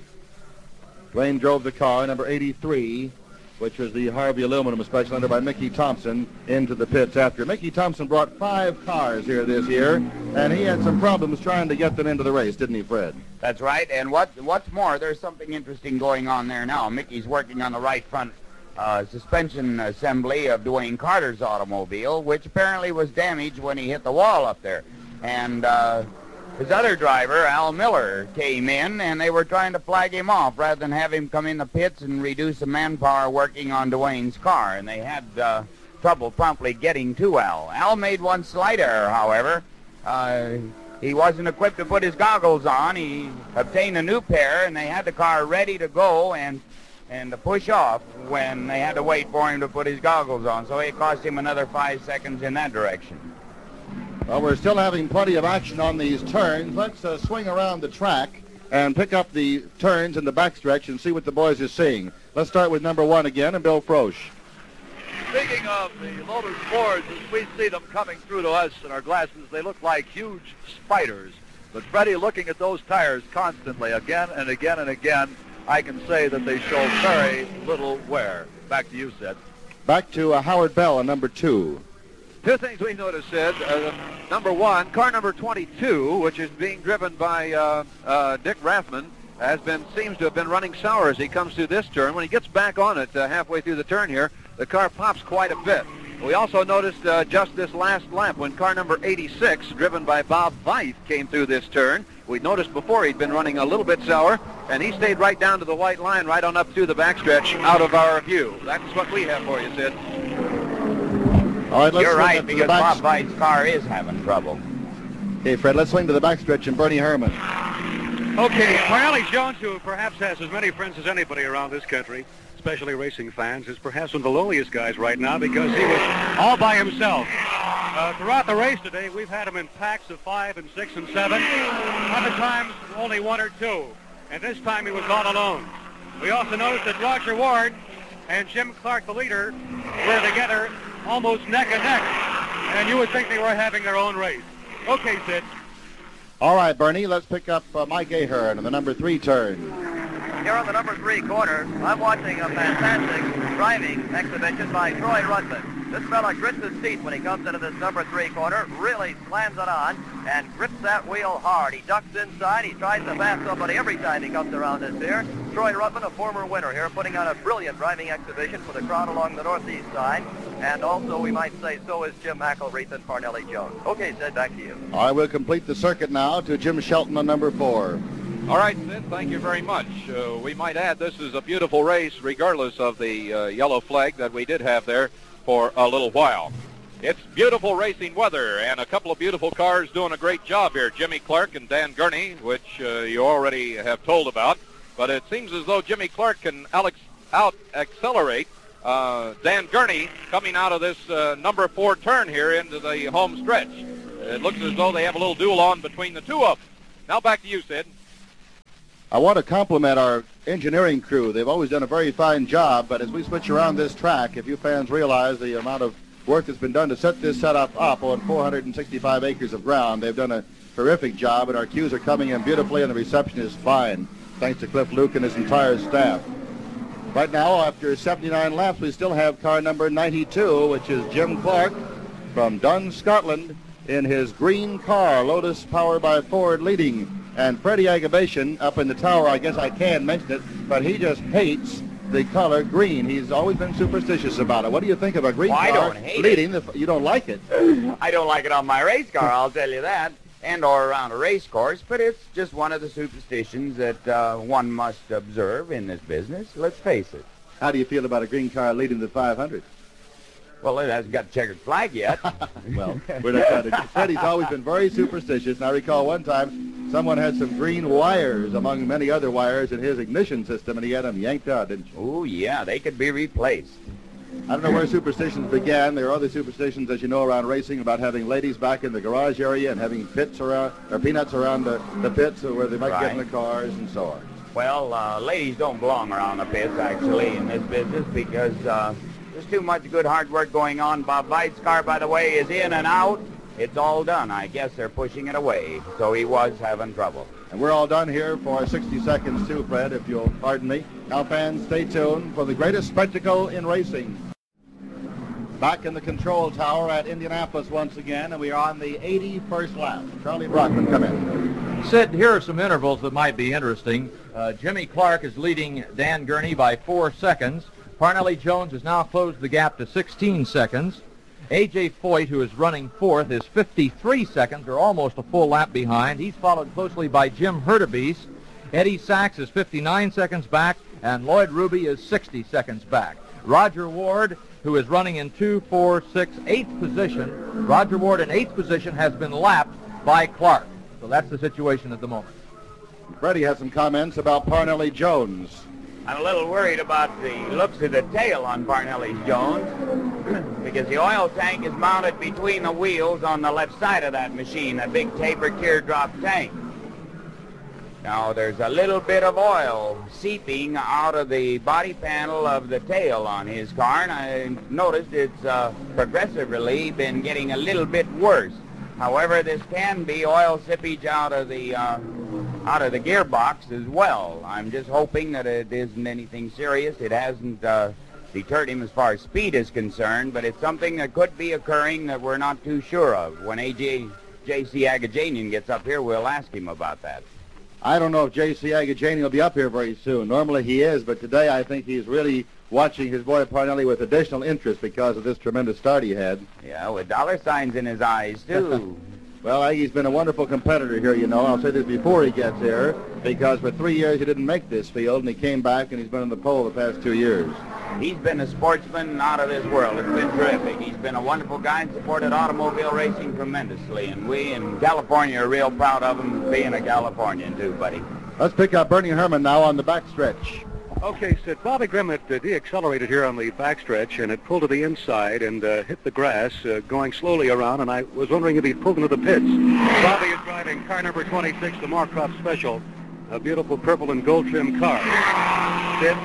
Dwayne drove the car, number eighty-three, which was the Harvey Aluminum Special, under by Mickey Thompson, into the pits after. Mickey Thompson brought five cars here this year, and he had some problems trying to get them into the race, didn't he, Fred? That's right, and what what's more, there's something interesting going on there now. Mickey's working on the right front uh, suspension assembly of Dwayne Carter's automobile, which apparently was damaged when he hit the wall up there. And uh, his other driver, Al Miller, came in, and they were trying to flag him off rather than have him come in the pits and reduce the manpower working on Dwayne's car, and they had uh, trouble promptly getting to Al. Al made one slight error, however. Uh, he wasn't equipped to put his goggles on. He obtained a new pair, and they had the car ready to go and and to push off when they had to wait for him to put his goggles on. So it cost him another five seconds in that direction. Well, we're still having plenty of action on these turns. Let's uh, swing around the track and pick up the turns in the backstretch and see what the boys are seeing. Let's start with number one again, and Bill Frosch. Speaking of the Lotus Fords, as we see them coming through to us in our glasses, they look like huge spiders. But, Freddie, looking at those tires constantly, again and again and again, I can say that they show very little wear. Back to you, Sid. Back to uh, Howard Bell on number two. Two things we noticed, Sid. Uh, number one, car number twenty-two, which is being driven by uh, uh, Dick Rathman, has been seems to have been running sour as he comes through this turn. When he gets back on it uh, halfway through the turn here, the car pops quite a bit. We also noticed uh, just this last lap when car number eighty-six, driven by Bob Veith, came through this turn. We noticed before he'd been running a little bit sour, and he stayed right down to the white line, right on up through the backstretch, out of our view. That's what we have for you, Sid. All right, let's You're right, because Bob Veith's car is having trouble. Okay, Fred, let's swing to the backstretch and Bernie Herman. Okay, Parnelli Jones, who perhaps has as many friends as anybody around this country, especially racing fans, is perhaps one of the loneliest guys right now because he was all by himself. Uh, throughout the race today, we've had him in packs of five and six and seven. Other times, only one or two. And this time, he was all alone. We also noticed that Roger Ward and Jim Clark, the leader, were together almost neck and neck. And you would think they were having their own race. Okay, Sid. All right, Bernie, let's pick up uh, Mike Ahern in the number three turn. Here on the number three corner, I'm watching a fantastic driving exhibition by Troy Rudman. This fella grits his teeth when he comes into this number three corner, really slams it on, and grips that wheel hard. He ducks inside. He tries to pass somebody every time he comes around this here. Troy Rudman, a former winner here, putting on a brilliant driving exhibition for the crowd along the northeast side. And also, we might say, so is Jim McElreath and Parnelli Jones. Okay, Sid, back to you. I will complete the circuit now to Jim Shelton on number four. All right, Sid, thank you very much. Uh, we might add this is a beautiful race regardless of the uh, yellow flag that we did have there for a little while. It's beautiful racing weather and a couple of beautiful cars doing a great job here. Jimmy Clark and Dan Gurney, which uh, you already have told about. But it seems as though Jimmy Clark can Alex out-accelerate uh, Dan Gurney coming out of this uh, number four turn here into the home stretch. It looks as though they have a little duel on between the two of them. Now back to you, Sid. I want to compliment our engineering crew. They've always done a very fine job, but as we switch around this track, if you fans realize the amount of work that's been done to set this setup up on four hundred sixty-five acres of ground, they've done a terrific job, and our cues are coming in beautifully, and the reception is fine, thanks to Cliff Luke and his entire staff. Right now, after seventy-nine laps, we still have car number ninety-two, which is Jim Clark from Dun, Scotland, in his green car, Lotus powered by Ford, leading. And Freddie Agabation up in the tower, I guess I can mention it, but he just hates the color green. He's always been superstitious about it. What do you think of a green well, car I don't hate leading? It. The, you don't like it. I don't like it on my race car, I'll tell you that, and or around a race course, but it's just one of the superstitions that uh, one must observe in this business. Let's face it. How do you feel about a green car leading the five hundred? Well, it hasn't got a checkered flag yet. Well, we're not trying to... Freddie's always been very superstitious, and I recall one time someone had some green wires among many other wires in his ignition system, and he had them yanked out, didn't you? Oh, yeah, they could be replaced. I don't know where superstitions began. There are other superstitions, as you know, around racing about having ladies back in the garage area and having pits around, or peanuts around the, the pits where they might right. get in the cars and so on. Well, uh, ladies don't belong around the pits, actually, in this business because uh, there's too much good hard work going on. Bob Veit's car, by the way, is in and out. It's all done. I guess they're pushing it away, so he was having trouble. And we're all done here for sixty seconds, too, Fred, if you'll pardon me. Now, fans, stay tuned for the greatest spectacle in racing. Back in the control tower at Indianapolis once again, and we are on the eighty-first lap. Charlie Brockman, come in. Sid, here are some intervals that might be interesting. Uh, Jimmy Clark is leading Dan Gurney by four seconds. Parnelli Jones has now closed the gap to sixteen seconds. A J Foyt, who is running fourth, is fifty-three seconds, or almost a full lap behind. He's followed closely by Jim Hurtubise. Eddie Sachs is fifty-nine seconds back, and Lloyd Ruby is sixty seconds back. Roger Ward, who is running in two, four, six, eighth position. Roger Ward in eighth position has been lapped by Clark. So that's the situation at the moment. Freddie has some comments about Parnelli Jones. I'm a little worried about the looks of the tail on Parnelli Jones because the oil tank is mounted between the wheels on the left side of that machine, a big taper teardrop tank. Now, there's a little bit of oil seeping out of the body panel of the tail on his car, and I noticed it's uh, progressively been getting a little bit worse. However, this can be oil seepage out of the uh, out of the gearbox as well. I'm just hoping that it isn't anything serious. It hasn't uh, deterred him as far as speed is concerned, but it's something that could be occurring that we're not too sure of. When A J J C Agajanian gets up here, we'll ask him about that. I don't know if J C Agajanian will be up here very soon. Normally he is, but today I think he's really watching his boy Parnelli with additional interest because of this tremendous start he had. Yeah, with dollar signs in his eyes, too. Well, Aggie's been a wonderful competitor here, you know. I'll say this before he gets here, because for three years he didn't make this field, and he came back, and he's been on the pole the past two years. He's been a sportsman out of this world. It's been terrific. He's been a wonderful guy and supported automobile racing tremendously, and we in California are real proud of him being a Californian, too, buddy. Let's pick up Bernie Herman now on the backstretch. Okay, Sid. Bobby Grimm had uh, deaccelerated here on the backstretch, and it pulled to the inside and uh, hit the grass, uh, going slowly around, and I was wondering if he'd pulled into the pits. Bobby is driving car number twenty-six, the Marcroft Special, a beautiful purple and gold trim car. Sid?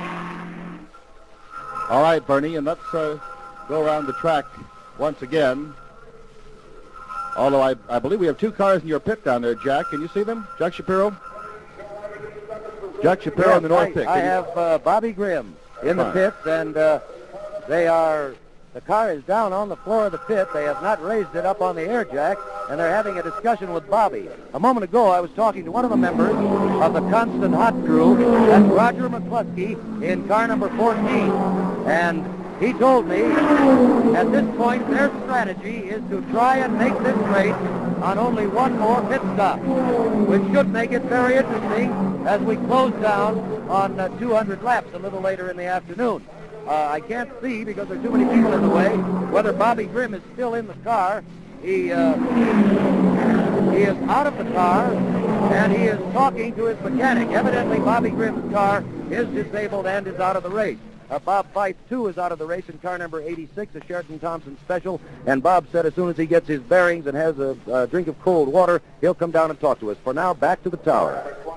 All right, Bernie, and let's uh, go around the track once again. Although I, I believe we have two cars in your pit down there, Jack. Can you see them? Jack Shapiro? Jack Shapiro yes, in the north I, pit. I have uh, Bobby Grimm in the pits, and uh, they are, the car is down on the floor of the pit. They have not raised it up on the air jack, and they're having a discussion with Bobby. A moment ago, I was talking to one of the members of the Constant Hot crew. That's Roger McCluskey in car number fourteen. And he told me at this point their strategy is to try and make this race on only one more pit stop, which should make it very interesting as we close down on uh, two hundred laps a little later in the afternoon. Uh, I can't see, because there are too many people in the way, whether Bobby Grimm is still in the car. He, uh, he is out of the car, and he is talking to his mechanic. Evidently, Bobby Grimm's car is disabled and is out of the race. Uh, Bob Fife, too, is out of the race in car number eighty-six, a Sheraton Thompson Special. And Bob said as soon as he gets his bearings and has a, a drink of cold water, he'll come down and talk to us. For now, back to the tower.